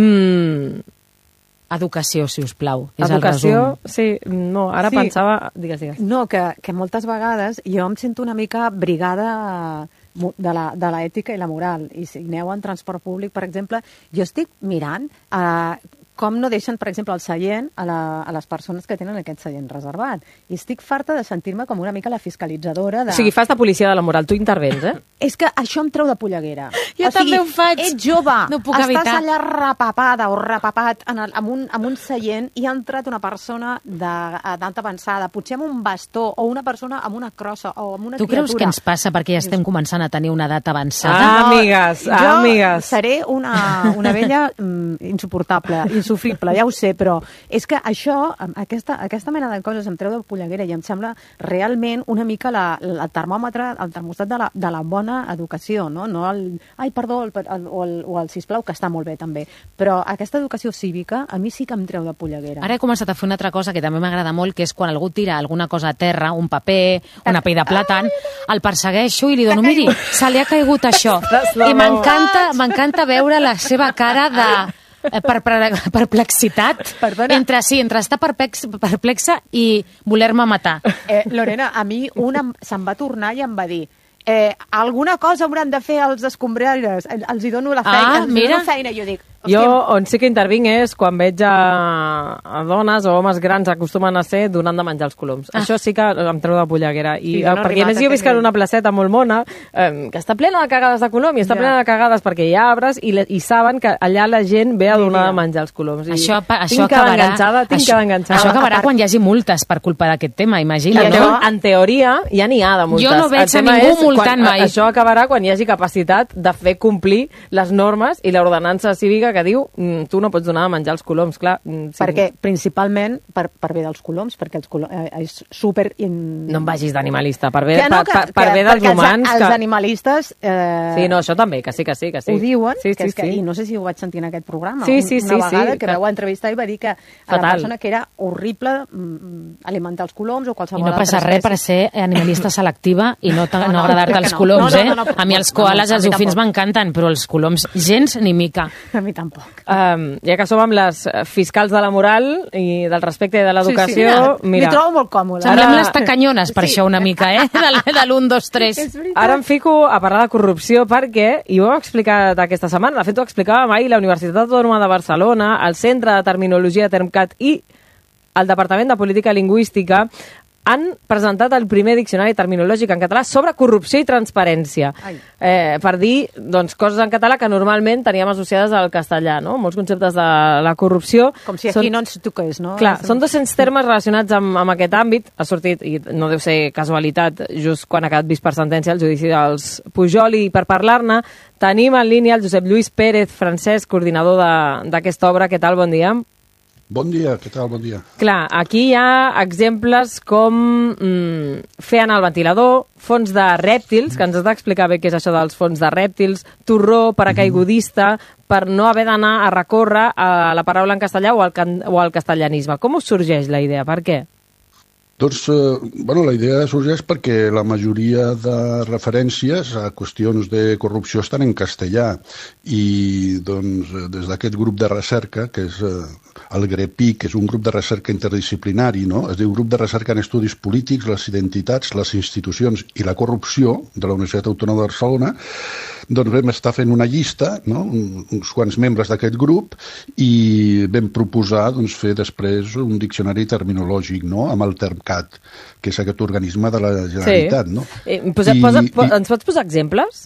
Mm... Educació, si us plau, és Educació, el resum. sí, no, ara sí. pensava... Digues, digues. No, que, que moltes vegades jo em sento una mica brigada de la, de l'ètica i la moral. I si aneu en transport públic, per exemple, jo estic mirant eh, com no deixen, per exemple, el seient a, la, a les persones que tenen aquest seient reservat. I estic farta de sentir-me com una mica la fiscalitzadora de... O sigui, fas de policia de la moral, tu intervens, eh? És que això em treu de polleguera. Jo o també sigui, ho faig. Ets jove, no puc estàs evitar. allà repapada o repapat en, el, en, un, en un seient i ha entrat una persona d'edat avançada, potser amb un bastó o una persona amb una crossa o amb una tu criatura. Tu creus que ens passa perquè ja estem començant a tenir una edat avançada? Ah, amigues, ah, jo amigues. seré una, una vella mm, insuportable, insufrible, ja ho sé, però és que això, aquesta, aquesta mena de coses em treu de polleguera i em sembla realment una mica la, la, el termòmetre, el termostat de la, de la bona educació, no? No el, ai, perdó, el, el, o, el, o el sisplau, que està molt bé també, però aquesta educació cívica a mi sí que em treu de polleguera. Ara he començat a fer una altra cosa que també m'agrada molt, que és quan algú tira alguna cosa a terra, un paper, una pell de plàtan, el persegueixo i li dono, miri, se li ha caigut això. I m'encanta m'encanta veure la seva cara de... Per, per, perplexitat Perdona. entre sí, entre estar perplex, perplexa i voler-me matar. Eh, Lorena, a mi una se'n va tornar i em va dir eh, alguna cosa hauran de fer els escombraires, els hi dono la feina, ah, els hi mira. dono feina, i jo dic, Jo on sí que intervinc és quan veig a, a dones o homes grans acostumen a ser donant de menjar els coloms. Ah. Això sí que em treu de polleguera. I, sí, no perquè a més jo visc en una placeta molt mona eh, que està plena de cagades de colom i està ja. plena de cagades perquè hi ha arbres i, le, i saben que allà la gent ve a donar de menjar els coloms. I això, pa, tinc això acabarà, enganxada, tinc això, enganxada. Això acabarà quan hi hagi multes per culpa d'aquest tema, imagina't. No? En teoria ja n'hi ha de multes. Jo no veig a ningú multant quan, mai. Això acabarà quan hi hagi capacitat de fer complir les normes i l'ordenança cívica que diu tu no pots donar de menjar els coloms, clar. Sí. Perquè, principalment, per, per bé dels coloms, perquè els coloms, eh, és super... In... No em vagis d'animalista, per bé, no, que, per, per bé dels humans... Els, que... els animalistes... Eh... Sí, no, això també, que sí, que sí, que sí. Ho diuen, sí, que sí, és que, sí. i no sé si ho vaig sentir en aquest programa, sí, sí, una sí, vegada sí, que que... vau entrevistar i va dir que a Fatal. la persona que era horrible mm, alimentar els coloms o qualsevol I no passa altra res per ser animalista selectiva i no, no, no agradar-te els no. coloms, no, no, no, no, eh? A mi els koalas, els dofins m'encanten, però els coloms gens ni mica. A mi tampoc. Um, ja que som amb les fiscals de la moral i del respecte i de l'educació... Sí, sí, mira, m'hi trobo molt còmode. Semblem les tacanyones per sí. això una mica, eh? De l'un, dos, tres. Ara em fico a parlar de corrupció perquè, i ho hem explicat aquesta setmana, de fet ho explicàvem ahir, la Universitat Autònoma de Barcelona, el Centre de Terminologia Termcat i el Departament de Política Lingüística han presentat el primer diccionari terminològic en català sobre corrupció i transparència. Eh, per dir doncs, coses en català que normalment teníem associades al castellà, no? Molts conceptes de la corrupció. Com si aquí són, no ens toqués, no? Clar, són dos-cents termes relacionats amb, amb aquest àmbit. Ha sortit, i no deu ser casualitat, just quan ha quedat vist per sentència el judici dels Pujol, i per parlar-ne tenim en línia el Josep Lluís Pérez Francesc, coordinador d'aquesta obra. Què tal? Bon dia. Bon dia, què tal? Bon dia. Clar, aquí hi ha exemples com mm, fer anar el ventilador, fons de rèptils, que ens has d'explicar bé què és això dels fons de rèptils, torró, paracaigudista, per no haver d'anar a recórrer a la paraula en castellà o al, o al castellanisme. Com us sorgeix la idea? Per què? Doncs, eh, bueno, la idea sorgeix perquè la majoria de referències a qüestions de corrupció estan en castellà i doncs, des d'aquest grup de recerca, que és eh, el GREPI, que és un grup de recerca interdisciplinari, no? Es diu Grup de Recerca en Estudis Polítics, les Identitats, les Institucions i la Corrupció de la Universitat Autònoma de Barcelona, doncs vam estar fent una llista, no? uns quants membres d'aquest grup, i vam proposar doncs, fer després un diccionari terminològic, no? Amb el TERMCAT, que és aquest organisme de la Generalitat. Sí. No? Eh, posa, I, posa, i, ens pots posar exemples?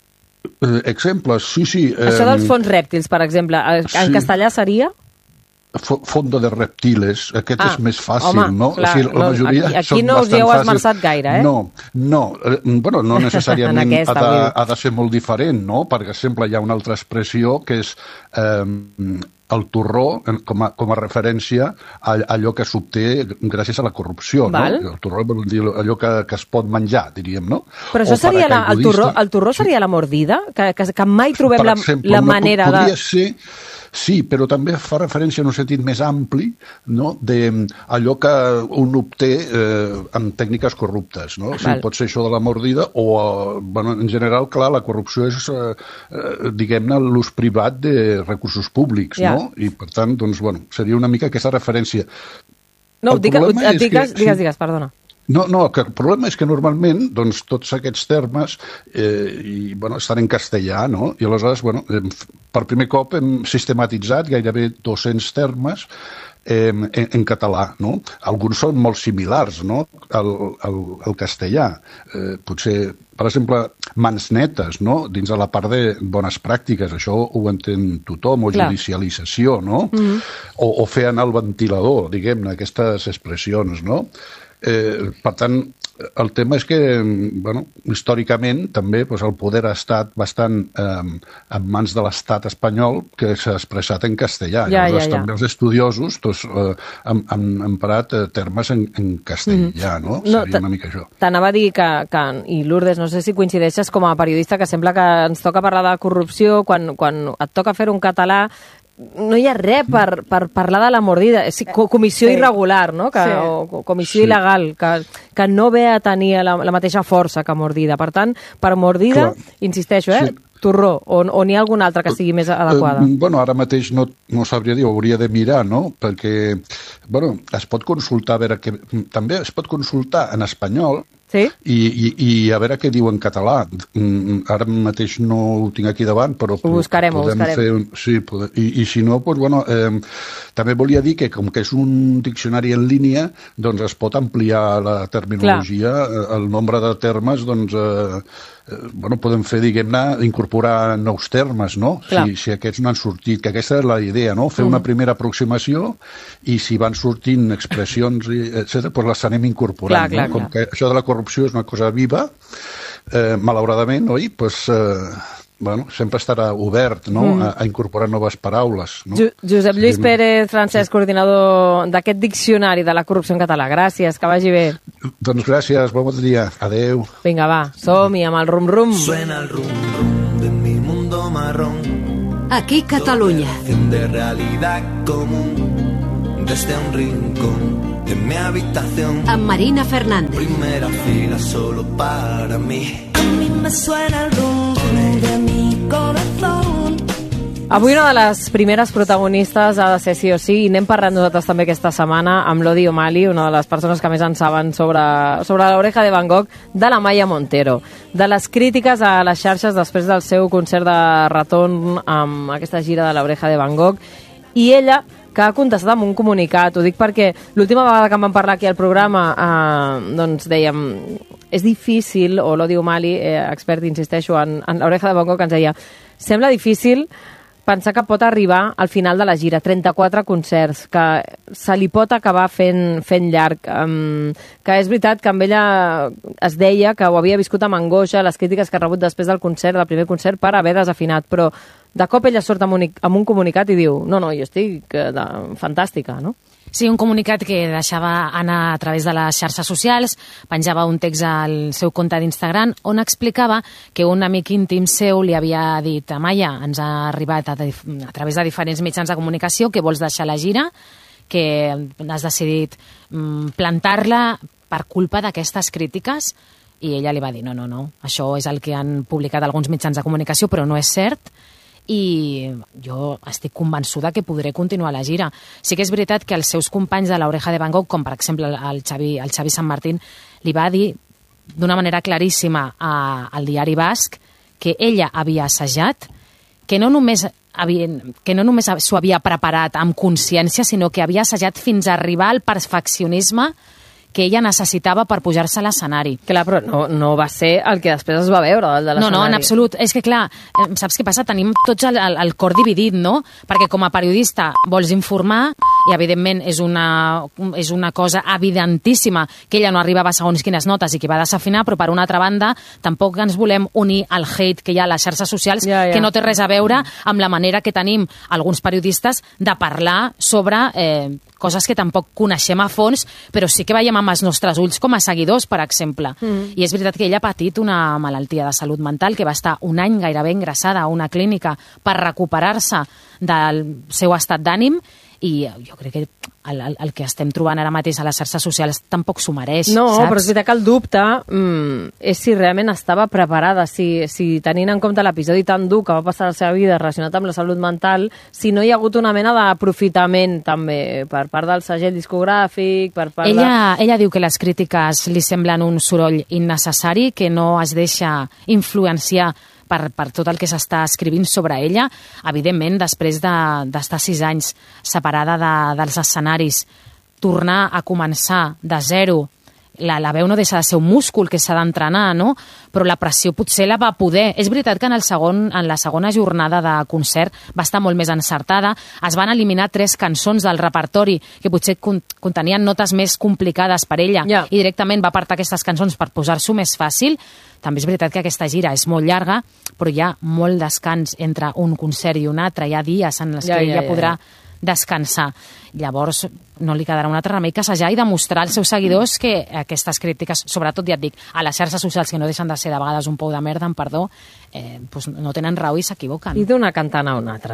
Eh, exemples, sí, sí. Això dels fons rèptils, per exemple, en sí. castellà seria? Fondo de reptiles, aquest ah, és més fàcil, home, no? Clar, o sigui, la majoria aquí aquí no us hi heu esmerçat gaire, eh? No, no, bueno, no necessàriament aquesta, ha, de, ha de ser molt diferent, no? Per exemple, hi ha una altra expressió que és eh, el torró com a, com a referència a allò que s'obté gràcies a la corrupció, Val. no? El torró vol dir allò que, que es pot menjar, diríem, no? Però això seria la, el torró, el torró seria la mordida? Que, que, que mai trobem per la, exemple, la manera no, podria de... ser... Sí, però també fa referència en un sentit més ampli, no? d'allò que un obté eh, amb tècniques corruptes. No? O sigui, pot ser això de la mordida o, eh, bueno, en general, clar, la corrupció és, eh, eh, diguem-ne, l'ús privat de recursos públics, ja. no? I, per tant, doncs, bueno, seria una mica aquesta referència. No, digues, digues, que, digues, sí, digues, perdona. No, no, que el problema és que normalment doncs, tots aquests termes eh, i, bueno, estan en castellà, no? I aleshores, bueno, per primer cop hem sistematitzat gairebé dos-cents termes eh, en, en català, no? Alguns són molt similars, no?, al, al, al castellà. Eh, potser, per exemple, mans netes, no?, dins de la part de bones pràctiques, això ho entén tothom, o Clar. Judicialització, no? Mm-hmm. O, o fer anar el ventilador, diguem-ne, aquestes expressions, no? Eh, per tant, el tema és que, bueno, històricament també doncs, el poder ha estat bastant eh, en mans de l'estat espanyol, que s'ha expressat en castellà. Ja, Llavors, ja, ja. també els estudiosos doncs, eh, han, han emprat eh, termes en, en castellà, mm. no? no Seria una mica això. T'anava a dir que, que, i Lourdes, no sé si coincideixes com a periodista, que sembla que ens toca parlar de corrupció, quan, quan et toca fer un català, no hi ha res per, per parlar de la mordida. És comissió sí. irregular, no? Que, sí. o comissió sí. il·legal, que, que no ve a tenir la, la mateixa força que mordida. Per tant, per mordida, Clar. insisteixo, eh? Sí. Torró, o, o n'hi ha alguna altra que sigui més adequada? Eh, bueno, ara mateix no, no sabria dir, ho hauria de mirar, no? Perquè, bueno, es pot consultar, a veure, que també es pot consultar en espanyol, Sí? I, i, i a veure què diu en català. Mm, ara mateix no ho tinc aquí davant, però ho buscarem, podem ho buscarem. fer... Sí, podem, i, i si no, doncs, bueno, eh, també volia dir que com que és un diccionari en línia, doncs es pot ampliar la terminologia, Clar. el nombre de termes, doncs... Eh, bueno, podem fer, diguem-ne, incorporar nous termes, no? Si, si aquests no han sortit, que aquesta és la idea, no? Fer mm. una primera aproximació i si van sortint expressions, etcètera, doncs les anem incorporant, clar, clar, no? Com clar. Que això de la corrupció és una cosa viva, eh, malauradament, oi? Doncs... Eh, bueno, sempre estarà obert, no?, mm. a, a incorporar noves paraules. No? Jo, Josep Lluís sí. Pérez, Francesc, sí. coordinador d'aquest diccionari de la corrupció en català. Gràcies, que vagi bé. Doncs gràcies, bon dia. Adeu. Vinga, va, som-hi amb el rum-rum. Suena el rum-rum de mi mundo marrón. Aquí Catalunya. De realidad común desde un rincón de mi habitación. Amb Marina Fernández. Primera fila solo para mí. A mí me suena el rum-rum de mi corazón. Avui una de les primeres protagonistes ha de ser sí o sí, i n'hem parlat nosaltres també aquesta setmana amb l'Odi O'Malley, una de les persones que més en saben sobre, sobre l'Oreja de Van Gogh, de la Maya Montero, de les crítiques a les xarxes després del seu concert de retorn amb aquesta gira de l'Oreja de Van Gogh, i ella que ha contestat amb un comunicat. Ho dic perquè l'última vegada que em van parlar aquí al programa eh, doncs dèiem, és difícil, o l'Odi O'Malley, eh, expert, insisteixo, en, en l'Oreja de Van Gogh, ens deia, sembla difícil pensar que pot arribar al final de la gira, trenta-quatre concerts, que se li pot acabar fent, fent llarg, um, que és veritat que amb ella es deia que ho havia viscut amb angoixa, les crítiques que ha rebut després del concert, del primer concert, per haver desafinat, però de cop ella surt amb un, amb un comunicat i diu, no, no, jo estic eh, de, fantàstica, no? Sí, un comunicat que deixava anar a través de les xarxes socials, penjava un text al seu compte d'Instagram on explicava que un amic íntim seu li havia dit Amaya, ens ha arribat a, a través de diferents mitjans de comunicació que vols deixar la gira, que has decidit mm, plantar-la per culpa d'aquestes crítiques, i ella li va dir no, no, no, això és el que han publicat alguns mitjans de comunicació, però no és cert, i jo estic convençuda que podré continuar la gira. Sí que és veritat que els seus companys de l'Oreja de Van Gogh, com per exemple el Xavi, el Xavi Sant Martín, li va dir d'una manera claríssima a, al diari basc que ella havia assajat, que no només havia, que no només s'ho havia preparat amb consciència, sinó que havia assajat fins a arribar al perfeccionisme que ella necessitava per pujar-se a l'escenari. Clar, però no, no va ser el que després es va veure, el de l'escenari. No, no, en absolut. És que, clar, saps què passa? Tenim tots el, el, el cor dividit, no? Perquè com a periodista vols informar i, evidentment, és una, és una cosa evidentíssima que ella no arribava a segons quines notes i que va desafinar, però, per una altra banda, tampoc ens volem unir al hate que hi ha a les xarxes socials, ja, ja. que no té res a veure amb la manera que tenim alguns periodistes de parlar sobre eh, coses que tampoc coneixem a fons, però sí que veiem amb els nostres ulls com a seguidors, per exemple. Mm. I és veritat que ella ha patit una malaltia de salut mental, que va estar un any gairebé ingressada a una clínica per recuperar-se del seu estat d'ànim, i jo crec que el, el, el que estem trobant ara mateix a les xarxes socials tampoc s'ho mereix, no, saps? Però és veritat que el dubte mm, és si realment estava preparada, si, si tenint en compte l'episodi tan dur que va passar a la seva vida relacionat amb la salut mental, si no hi ha hagut una mena d'aprofitament també per part del segell discogràfic, per part ella, de... Ella diu que les crítiques li semblen un soroll innecessari, que no es deixa influenciar Per, per tot el que s'està escrivint sobre ella. Evidentment, després d'estar de, sis anys separada de, dels escenaris, tornar a començar de zero, la, la veu no deixa de ser un múscul que s'ha d'entrenar, no? Però la pressió potser la va poder. És veritat que en, el segon, en la segona jornada de concert va estar molt més encertada. Es van eliminar tres cançons del repertori que potser contenien notes més complicades per ella, yeah. i directament va apartar aquestes cançons per posar-s'ho més fàcil. També és veritat que aquesta gira és molt llarga, però hi ha molt descans entre un concert i un altre. Hi ha dies en els ja, que ella ja, ja, podrà ja. descansar. Llavors, no li quedarà un altre remei que assajar i demostrar als seus seguidors que aquestes crítiques, sobretot, ja et dic, a les xarxes socials, que no deixen de ser de vegades un pou de merda, en perdó, eh, pues no tenen raó i s'equivoquen. I d'una cantant a una altra.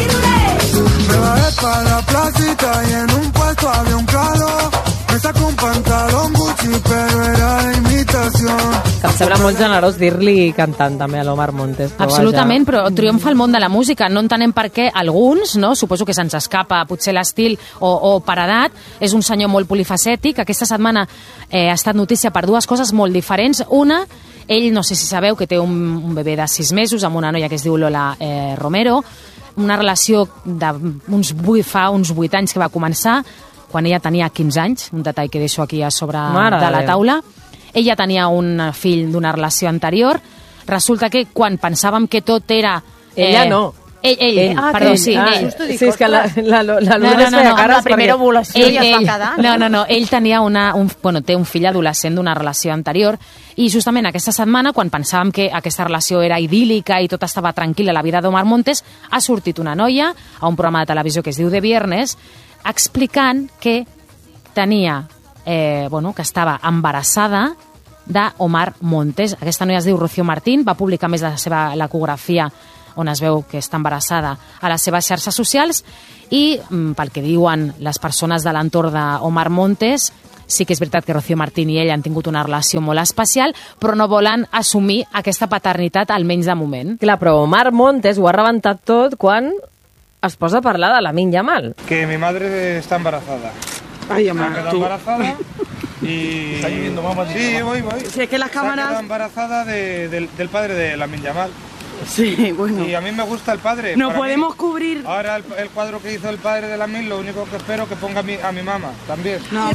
Me bajé pa la placita y en un puesto había un calor. Me sacó un pantalón Gucci, pero era de imitar. relación. Que em sembla molt generós dir-li cantant també a l'Omar Montes. Però Absolutament, vaja. però triomfa el món de la música. No entenem per què alguns, no? Suposo que se'ns escapa potser l'estil o, o per edat, és un senyor molt polifacètic. Aquesta setmana eh, ha estat notícia per dues coses molt diferents. Una, ell, no sé si sabeu, que té un, un bebè de sis mesos amb una noia que es diu Lola eh, Romero, una relació de uns vuit, fa uns vuit anys que va començar, quan ella tenia quinze anys, un detall que deixo aquí a sobre Mare de la Déu. taula. Ella tenia un fill d'una relació anterior. Resulta que quan pensàvem que tot era... Ella eh, no. Ell, ell, Ell. ah, perdó, ell. sí, Ah, ell. sí, és que la, la, la, la Lourdes feia cares la primera perquè- ovulació Ell, ja es va ell. quedar. No, no, no, ell tenia una, un, bueno, té un fill adolescent d'una relació anterior i justament aquesta setmana, quan pensàvem que aquesta relació era idíl·lica i tot estava tranquil a la vida d'Omar Montes, ha sortit una noia a un programa de televisió que es diu De Viernes explicant que tenia, eh, bueno, que estava embarassada d'Omar Montes. Aquesta noia es diu Rocío Martín, va publicar més de la seva l'ecografia on es veu que està embarassada a les seves xarxes socials i, mm, pel que diuen les persones de l'entorn d'Omar Montes, sí que és veritat que Rocío Martín i ell han tingut una relació molt especial, però no volen assumir aquesta paternitat, almenys de moment. Clar, però Omar Montes ho ha rebentat tot quan es posa a parlar de Lamine Yamal. Que mi madre está embarazada. Ay, Ha mamá, quedado tú. embarazada y... ¿Está lloviendo, mamá? Sí, voy, voy. Si es que las Se ha cámaras- quedado embarazada de- del, del padre de Lamine Yamal. Sí, bueno. Y a mí me gusta el padre. No para podemos mí. cubrir... Ahora el, el cuadro que hizo el padre de Lamine, lo único que espero que ponga a mi, a mi mamá también. No.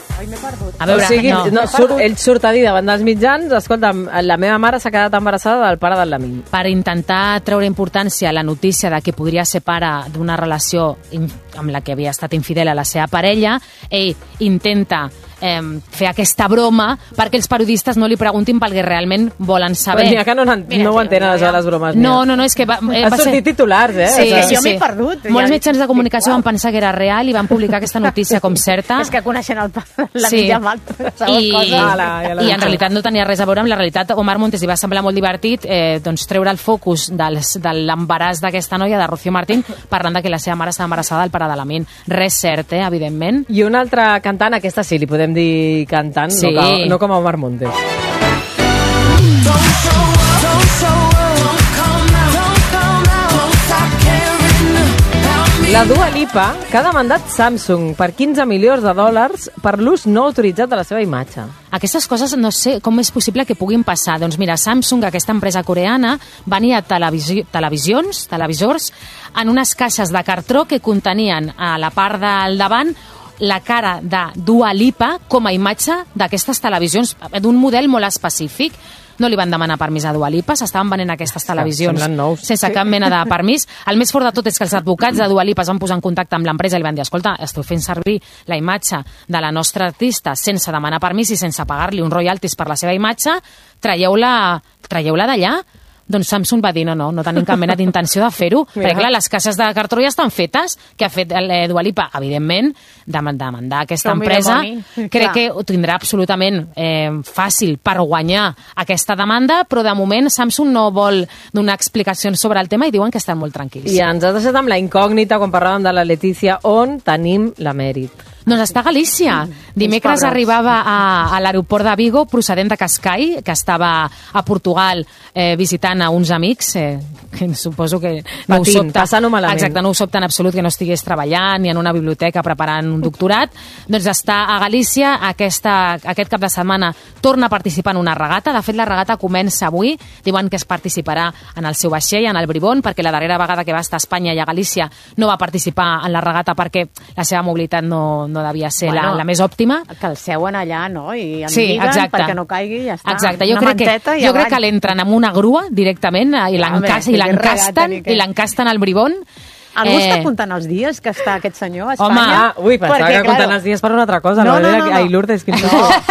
A veure, o sigui, no. no, surt, ell surt a dir davant dels mitjans, escolta, la meva mare s'ha quedat embarassada del pare del Lamine. Per intentar treure importància a la notícia de que podria ser pare d'una relació in- amb la que havia estat infidel a la seva parella, ell intenta eh, fer aquesta broma perquè els periodistes no li preguntin pel que realment volen saber. Però n'hi ha que no, no ho entenen, això de les bromes. No, no, no, és que va, eh, Ha va ser... sortit titulars, eh? Sí, O sigui, sí, jo m'he sí. perdut. Molts Ja mitjans de dic, comunicació uau. van pensar que era real i van publicar aquesta notícia com certa. És que coneixen el pa- la Sí. mitja mal, I, coses. Ala, ja l'he i en dit. realitat no tenia res a veure amb la realitat. Omar Montes li va semblar molt divertit eh, doncs, treure el focus dels, de l'embaràs d'aquesta noia, de Rocío Martín, parlant de que la seva mare estava embarassada del pare de Lamine. Res cert, eh, evidentment. I una altra cantant, aquesta sí, li podem dir cantant, Sí. no, com, no com a Omar Montes. La Dua Lipa, que ha demandat Samsung per quinze milions de dòlars per l'ús no autoritzat de la seva imatge. Aquestes coses no sé com és possible que puguin passar. Doncs mira, Samsung, aquesta empresa coreana, venia televisi televisions, televisors, en unes caixes de cartró que contenien a la part del davant la cara de Dua Lipa com a imatge d'aquestes televisions, d'un model molt específic. No li van demanar permís a Dua Lipa, s'estaven venent aquestes televisions semblen nous. sense cap mena de permís. El més fort de tot és que els advocats de Dua Lipa es van posar en contacte amb l'empresa i li van dir, escolta, esteu fent servir la imatge de la nostra artista sense demanar permís i sense pagar-li un royalties per la seva imatge, traieu-la traieu-la d'allà. Doncs Samsung va dir, no, no, no tenim cap mena d'intenció de fer-ho, Mira. perquè clar, les caixes de cartró ja estan fetes, que ha fet eh, Dua Lipa, evidentment, de demandar aquesta Però mira, empresa. Boni, Crec clar. que ho tindrà absolutament eh, fàcil per guanyar aquesta demanda, però de moment Samsung no vol donar explicacions sobre el tema i diuen que estan molt tranquils. I ens has deixat amb la incògnita quan parlàvem de la Letícia, on tenim la Mèrit. Doncs està a Galícia. Dimecres pobres. arribava a, a l'aeroport de Vigo procedent de Cascai, que estava a Portugal eh, visitant a uns amics, eh, que suposo que no ho Patint, sobta. passant-ho malament. Exacte, no ho sobta en absolut que no estigués treballant ni en una biblioteca preparant un doctorat. Doncs està a Galícia, aquesta, aquest cap de setmana torna a participar en una regata. De fet, la regata comença avui. Diuen que es participarà en el seu vaixell, en el Bribón, perquè la darrera vegada que va estar a Espanya i a Galícia no va participar en la regata perquè la seva mobilitat no, no devia ser Bueno, la, la més òptima. Que el seuen allà, no? I en Sí, lliguen exacte. perquè no caigui i ja està. Exacte, jo Una crec, que, manteta i jo crec avall. que l'entren amb una grua directament eh, i Ah, l'encas- bé, i que regata l'encasten ni què. i l'encasten al Bribón. Algú Eh, està comptant els dies que està aquest senyor a Home, Espanya? Ah, ui, pensava Perquè, que comptant claro, els dies per una altra cosa. No, No, no, no, no. Ai, Lourdes, quin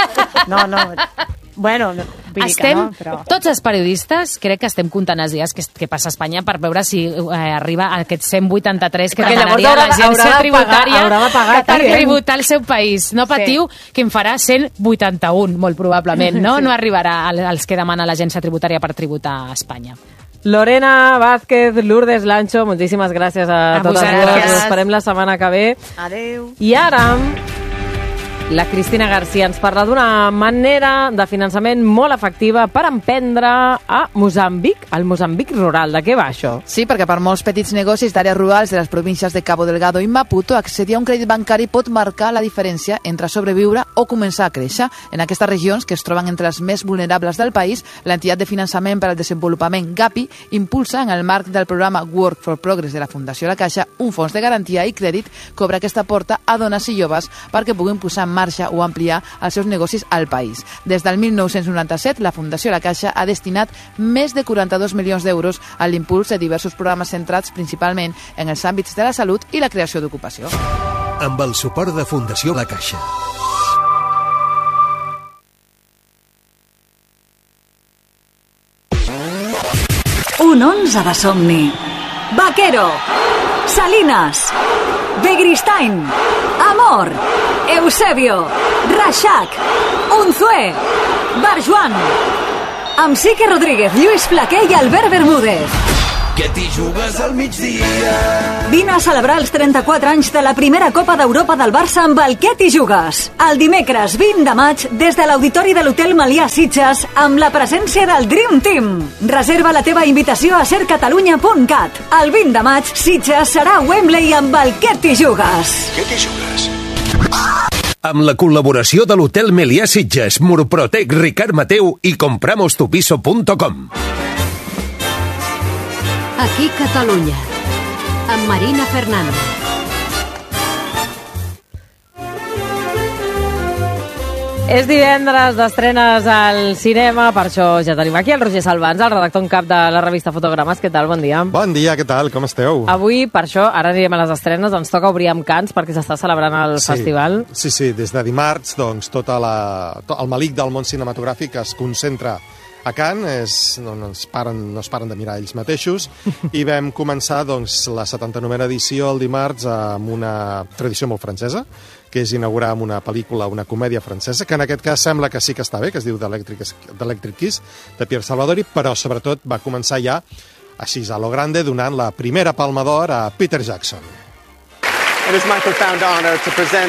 No, no. Bueno, no, vull dir que estem, no, però... tots els periodistes crec que estem comptant els dies que, que passa a Espanya per veure si eh, arriba a aquest cent vuitanta-tres que Perquè llavors demanaria haurà de- l'agència haurà de tributària pagar- haurà de pagar per aquí, eh? tributar el seu país. No patiu, que en farà cent vuitanta-un, molt probablement, no? No arribarà al- als que demana l'agència tributària per tributar a Espanya. Lorena Vázquez, Lourdes Lancho, moltíssimes gràcies a, A totes vosaltres. dues. Us esperem la setmana que ve. Adeu. I ara, La Cristina García ens parla d'una manera de finançament molt efectiva per emprendre a Moçambic, al Moçambic rural. De què va això? Sí, perquè per molts petits negocis d'àrees rurals de les províncies de Cabo Delgado i Maputo, accedir a un crèdit bancari pot marcar la diferència entre sobreviure o començar a créixer. En aquestes regions, que es troben entre les més vulnerables del país, l'entitat de finançament per al desenvolupament GAPI impulsa, en el marc del programa Work for Progress de la Fundació La Caixa, un fons de garantia i crèdit que obre aquesta porta a dones i joves perquè puguin posar en marxa o ampliar els seus negocis al país. Des del mil nou-cents noranta-set, la Fundació La Caixa ha destinat més de quaranta-dos milions d'euros a l'impuls de diversos programes centrats principalment en els àmbits de la salut i la creació d'ocupació. Amb el suport de Fundació La Caixa. Un onze de somni. Vaquero. Salinas. Begristain. Amor. Eusebio. Reixac. Unzué. Barjuan. Amb Sique Rodríguez, Lluís Flaquer i Albert Bermúdez. Que t'hi jugues al migdia. Vine a celebrar els trenta-quatre anys de la primera Copa d'Europa del Barça amb el Què t'hi jugues. El dimecres vint de maig, des de l'auditori de l'Hotel Melià Sitges, amb la presència del Dream Team. Reserva la teva invitació a ser catalunya punt cat. El vint de maig, Sitges serà a Wembley amb el Què t'hi jugues. Què t'hi jugues? Amb la col·laboració de l'Hotel Melià Sitges, Murprotec, Ricard Mateu i compramos tu piso punto com. Aquí Catalunya, amb Marina Fernández. És divendres d'estrenes al cinema, per això ja tenim aquí el Roger Salvans, el redactor en cap de la revista Fotogrames. Què tal? Bon dia. Bon dia, què tal? Com esteu? Avui, per això, ara anirem a les estrenes, ens toca obrir amb Cants perquè s'està celebrant el sí, festival. Sí, sí, des de dimarts, doncs, tot la, tot el malic del món cinematogràfic es concentra a Cannes, és, no, no, es paren, no es paren de mirar ells mateixos, i vam començar doncs, la setanta-novena edició el dimarts amb una tradició molt francesa, que és inaugurar amb una pel·lícula, una comèdia francesa, que en aquest cas sembla que sí que està bé, que es diu The Electric Kiss, de Pierre Salvadori, però sobretot va començar ja, així a lo grande, donant la primera Palma d'Or a Peter Jackson. It is my profound honor to present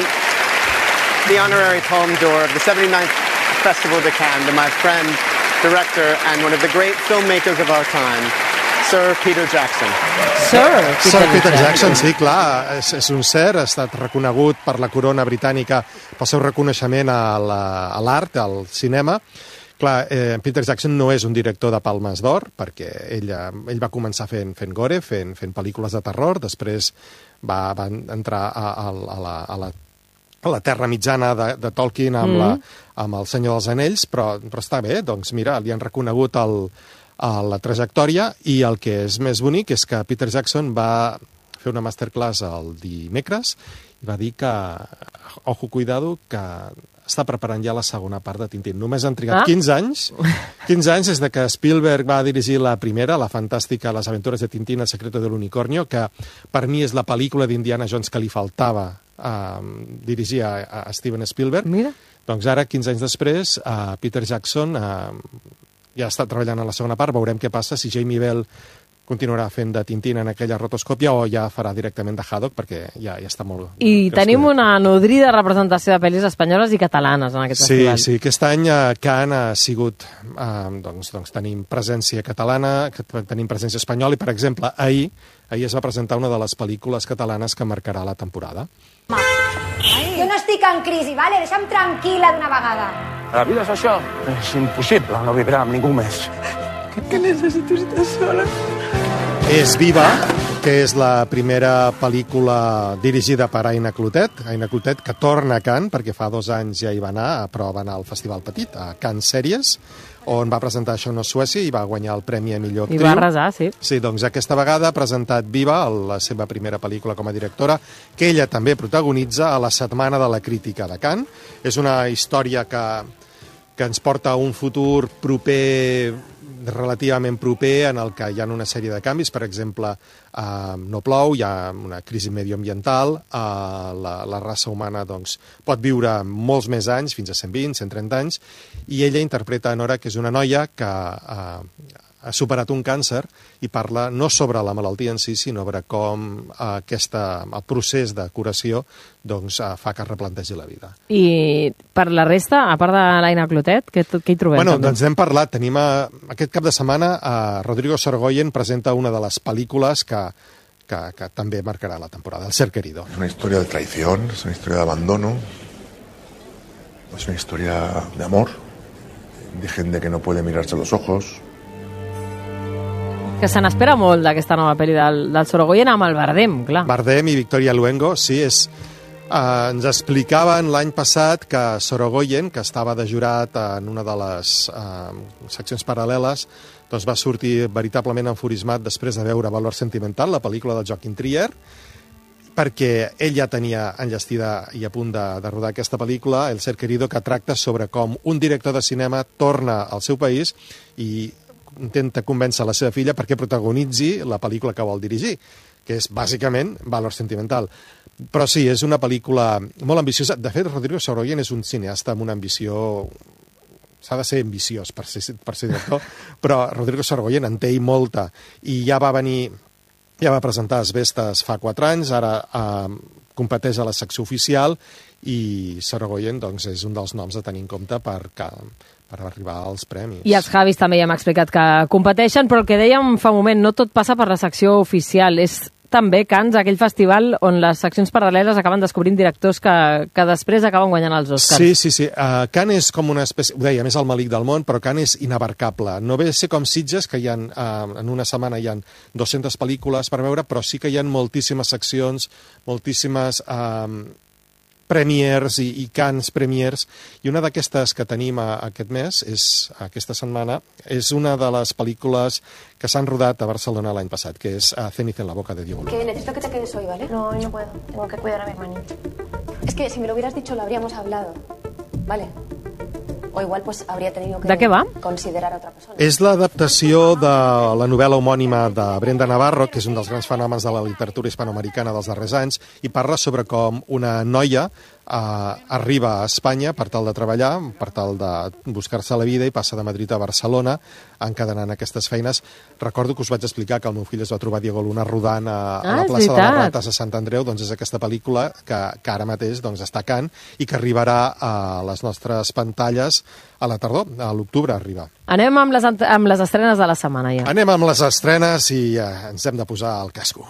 the honorary Palme d'Or of the seventy-ninth Festival de Cannes to my friend, director and one of the great filmmakers of our time, Sir Peter Jackson. Sir Peter, Sir Peter Jackson, sí, clar, és, és un ser, ha estat reconegut per la corona britànica pel seu reconeixement a l'art, al cinema. Clar, eh, Peter Jackson no és un director de Palmes d'Or, perquè ell, ell va començar fent, fent gore, fent, fent pel·lícules de terror, després va, va entrar a, a, a la, a la a la Terra Mitjana de, de Tolkien amb, mm. la, amb El Senyor dels Anells, però, però està bé, doncs mira, li han reconegut el, el, la trajectòria, i el que és més bonic és que Peter Jackson va fer una masterclass el dimecres i va dir que, ojo, cuidado, que està preparant ja la segona part de Tintín. Només han trigat ah. quinze anys, quinze anys des de que Spielberg va dirigir la primera, la fantàstica Les aventures de Tintín, El secreto de l'unicornio, que per mi és la pel·lícula d'Indiana Jones que li faltava a dirigir a, a Steven Spielberg. Mira. Doncs ara, quinze anys després, uh, Peter Jackson uh, ja està treballant en la segona part. Veurem què passa, si Jamie Bell continuarà fent de Tintín en aquella rotoscòpia o ja farà directament de Haddock, perquè ja, ja està molt... I tenim una nodrida representació de pel·lis espanyoles i catalanes en aquest sí, festival. Sí, sí, aquest any uh, Cannes ha sigut... Uh, doncs, doncs tenim presència catalana, tenim presència espanyola, i, per exemple, ahir, ahir es va presentar una de les pel·lícules catalanes que marcarà la temporada. Jo no estic en crisi, vale? Deixa'm tranquil·la d'una vegada. La vida és això. És impossible no vibrar amb ningú més. Que, que necessito estar sola. És Viva, que és la primera pel·lícula dirigida per Aina Clotet, Aina Clotet, que torna a Cannes, perquè fa dos anys ja hi va anar, però va anar al Festival Petit, a Cannes Sèries, on va presentar Això no és Suècia i va guanyar el Premi a millor actriu. I va arrasar, sí. Sí, doncs aquesta vegada ha presentat Viva, la seva primera pel·lícula com a directora, que ella també protagonitza a la Setmana de la Crítica de Cannes. És una història que, que ens porta a un futur proper relativament proper en el que hi ha una sèrie de canvis. Per exemple, eh, no plou, hi ha una crisi medioambiental, eh, la, la raça humana doncs, pot viure molts més anys, fins a cent vint, cent trenta anys, i ella interpreta a Nora, que és una noia que eh, ha superat un càncer i parla no sobre la malaltia en si, sinó sobre com eh, aquesta, el procés de curació doncs, eh, fa que es replantegi la vida. I per la resta, a part de l'Aina Clotet, què, què hi trobem? Bueno, també? doncs n'hem parlat. Tenim a, aquest cap de setmana eh, Rodrigo Sorogoyen presenta una de les pel·lícules que, que, que també marcarà la temporada, El ser querido. Es una historia de traición, es una historia de abandono, es una historia de amor, de gente que no puede mirarse a los ojos. Que se n'espera molt d'aquesta nova pel·li del, del Sorogoyen amb el Bardem, clar. Bardem i Victoria Luengo, sí, és... Uh, ens explicaven l'any passat que Sorogoyen, que estava de jurat en una de les uh, seccions paral·leles, doncs va sortir veritablement enfurismat després de veure Valor Sentimental, la pel·lícula de Joaquim Trier, perquè ell ja tenia enllestida i a punt de, de rodar aquesta pel·lícula, El ser querido, que tracta sobre com un director de cinema torna al seu país i intenta convèncer la seva filla perquè protagonitzi la pel·lícula que vol dirigir, que és bàsicament Valor Sentimental. Però sí, és una pel·lícula molt ambiciosa. De fet, Rodrigo Sorogoyen és un cineasta amb una ambició... S'ha de ser ambiciós per ser, per ser director, però Rodrigo Sorogoyen en té i molta. I ja va venir, ja va presentar Asbestes fa quatre anys, ara eh, competeix a la secció oficial i Sorogoyen doncs, és un dels noms a tenir en compte per, per arribar als premis. I els Javis també ja hem explicat que competeixen, però el que dèiem fa un moment, no tot passa per la secció oficial, és també Cannes, aquell festival on les seccions paral·leles acaben descobrint directors que, que després acaben guanyant els Oscars. Sí, sí, sí. Uh, Cannes és com una espècie... Ho deia, més el malic del món, però Cannes és inabarcable. No ve a ser com Sitges, que hi ha, uh, en una setmana hi ha dues-centes pel·lícules per veure, però sí que hi ha moltíssimes seccions, moltíssimes... Uh, premiers i, i Cannes premiers, i una d'aquestes que tenim a, a aquest mes, és, aquesta setmana, és una de les pel·lícules que s'han rodat a Barcelona l'any passat, que és uh, Ceniza en la boca de Diego Luna. Que necesito que te quedes hoy, ¿vale? No, hoy no puedo. Tengo que cuidar a mi hermanito. Es que si me lo hubieras dicho lo habríamos hablado, ¿vale? O igual pues habría tenido que ¿De què va? considerar a otra persona. És l'adaptació de la novel·la homònima de Brenda Navarro, que és un dels grans fenòmens de la literatura hispanoamericana dels darrers anys, i parla sobre com una noia eh, arriba a Espanya per tal de treballar, per tal de buscar-se la vida, i passa de Madrid a Barcelona, encadenant aquestes feines. Recordo que us vaig explicar que el meu fill es va trobar Diego Luna rodant a, a ah, la plaça de les Rates a Sant Andreu, doncs és aquesta pel·lícula que, que ara mateix doncs, està a Cannes i que arribarà a les nostres pantalles a la tardor, a l'octubre arriba. Anem amb les, amb les estrenes de la setmana ja. Anem amb les estrenes i eh, ens hem de posar al casco.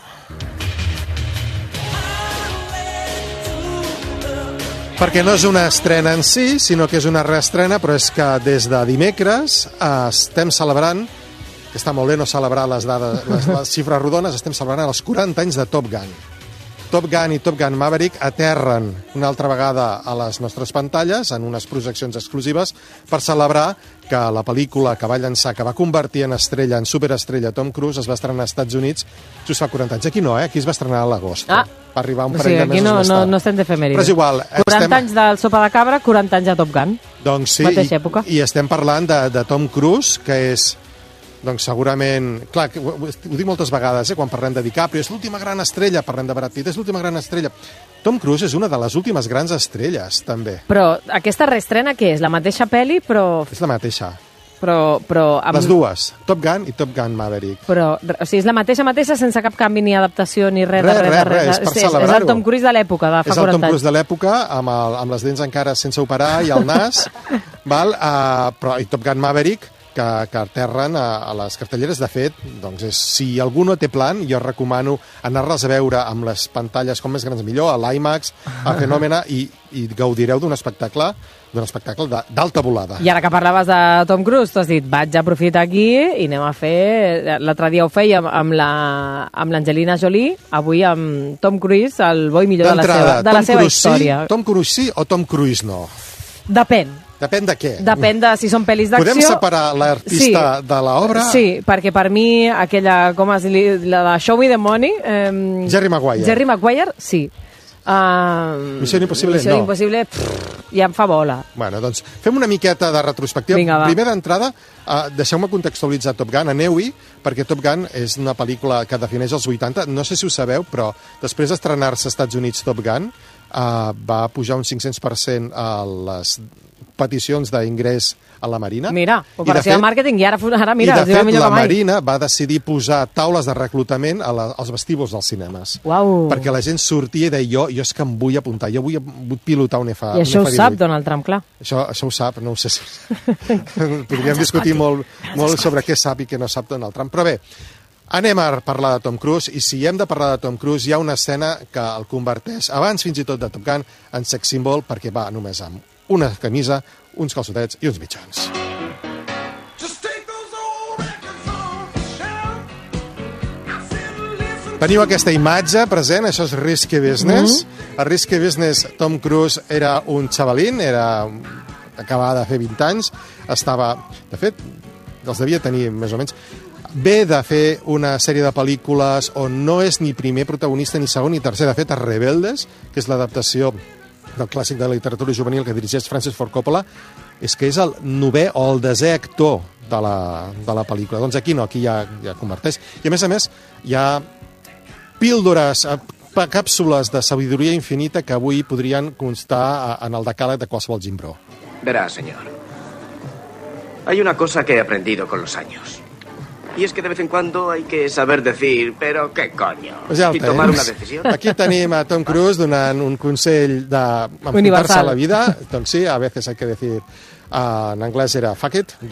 Perquè no és una estrena en si, sinó que és una reestrena, però és que des de dimecres eh, estem celebrant, que està molt bé no celebrar les dades, les, les xifres rodones, estem celebrant els quaranta anys de Top Gun. Top Gun i Top Gun Maverick aterren una altra vegada a les nostres pantalles en unes projeccions exclusives per celebrar que la pel·lícula que va llançar, que va convertir en estrella, en superestrella Tom Cruise, es va estrenar als Estats Units just fa quaranta anys. Aquí no, eh? Aquí es va estrenar a l'agost. Ah. Va arribar un O parell sigui, de aquí mesos no, més no, tard. no estem d'efemèrides. Però és igual. quaranta estem... anys del Sopa de Cabra, quaranta anys de Top Gun. Doncs sí, Mateixa i, època. i estem parlant de, de Tom Cruise, que és doncs segurament... Clar, ho, ho dic moltes vegades, eh, quan parlem de DiCaprio, és l'última gran estrella, parlem de Brad Pitt, és l'última gran estrella. Tom Cruise és una de les últimes grans estrelles, també. Però aquesta reestrena què és? La mateixa pel·li, però... És la mateixa. Però, però amb... Les dues, Top Gun i Top Gun Maverick. Però, o sigui, és la mateixa mateixa sense cap canvi ni adaptació ni res, Res, de res, res, de res. res, és per és, és celebrar-ho. el Tom Cruise de l'època, de fa És el quaranta Tom Cruise anys. de l'època, amb, el, amb les dents encara sense operar i el nas, val? Uh, però, i Top Gun Maverick, que, que aterren a, a les cartelleres. De fet, doncs és, si algú no té plan, jo recomano anar-les a veure amb les pantalles com més grans millor, a l'IMAX, a Fenòmena, i, i gaudireu d'un espectacle d'un espectacle d'alta volada. I ara que parlaves de Tom Cruise, tu has dit, vaig aprofitar aquí i anem a fer... L'altre dia ho fèiem amb la- amb l'Angelina Jolie, avui amb Tom Cruise, el bo i millor de la seva, de la Tom seva Cruise història. Sí, Tom Cruise sí o Tom Cruise no? Depèn. Depèn de què? Depèn de si són pel·lis d'acció... Podem separar l'artista Sí. de l'obra? Sí, perquè per mi aquella, com es diu, la de Show Me the Money... Eh, Jerry Maguire. Jerry Maguire, sí. Uh, Missió Impossible, Missió no. Impossible, pff, ja em fa bola. Bueno, doncs fem una miqueta de retrospectiva. Vinga, va. Primer d'entrada, uh, deixeu-me contextualitzar Top Gun, aneu-hi, perquè Top Gun és una pel·lícula que defineix els vuitanta. No sé si ho sabeu, però després d'estrenar-se als Estats Units Top Gun, uh, va pujar un cinc-cents per cent a les peticions d'ingrés a la Marina. Mira, operació de, de màrqueting, i ara, ara mira, I de fet, la que mai. Marina va decidir posar taules de reclutament a la, als vestíbuls dels cinemes. Uau. Perquè la gent sortia i deia, jo, jo és que em vull apuntar, jo vull, vull pilotar un F... I això un ho sap Donald Trump, clar. Això, això ho sap, no ho sé si... Podríem discutir molt, molt sobre què sap i què no sap Donald Trump. Però bé, anem a parlar de Tom Cruise, i si hem de parlar de Tom Cruise, hi ha una escena que el converteix, abans fins i tot de Top Gun, en sex symbol, perquè va només amb una camisa, uns calçotets i uns mitjans. Teniu aquesta imatge present, això és Risky Business. Mm-hmm. A Risky Business, Tom Cruise era un xavalín, era... acabava de fer vint anys, estava... De fet, els devia tenir més o menys... Ve de fer una sèrie de pel·lícules on no és ni primer protagonista, ni segon, ni tercer. De fet, a Rebeldes, que és l'adaptació del clàssic de la literatura juvenil que dirigeix Francis Ford Coppola, és que és el novè o el desè actor de la, de la pel·lícula. Doncs aquí no, aquí ja, ja converteix. I a més a més, hi ha píldores, càpsules de sabidoria infinita que avui podrien constar en el decàleg de qualsevol gimbró. Verá, señor. Hay una cosa que he aprendido con los años. Y es que de vez en cuando hay que saber decir, pero qué coño, Pues ja y tomar una decisión. Aquí tenim a Tom Cruise donant un consell d'enfrontar-se a la vida. Doncs sí, a veces hay que decir, uh, en anglès era fuck it,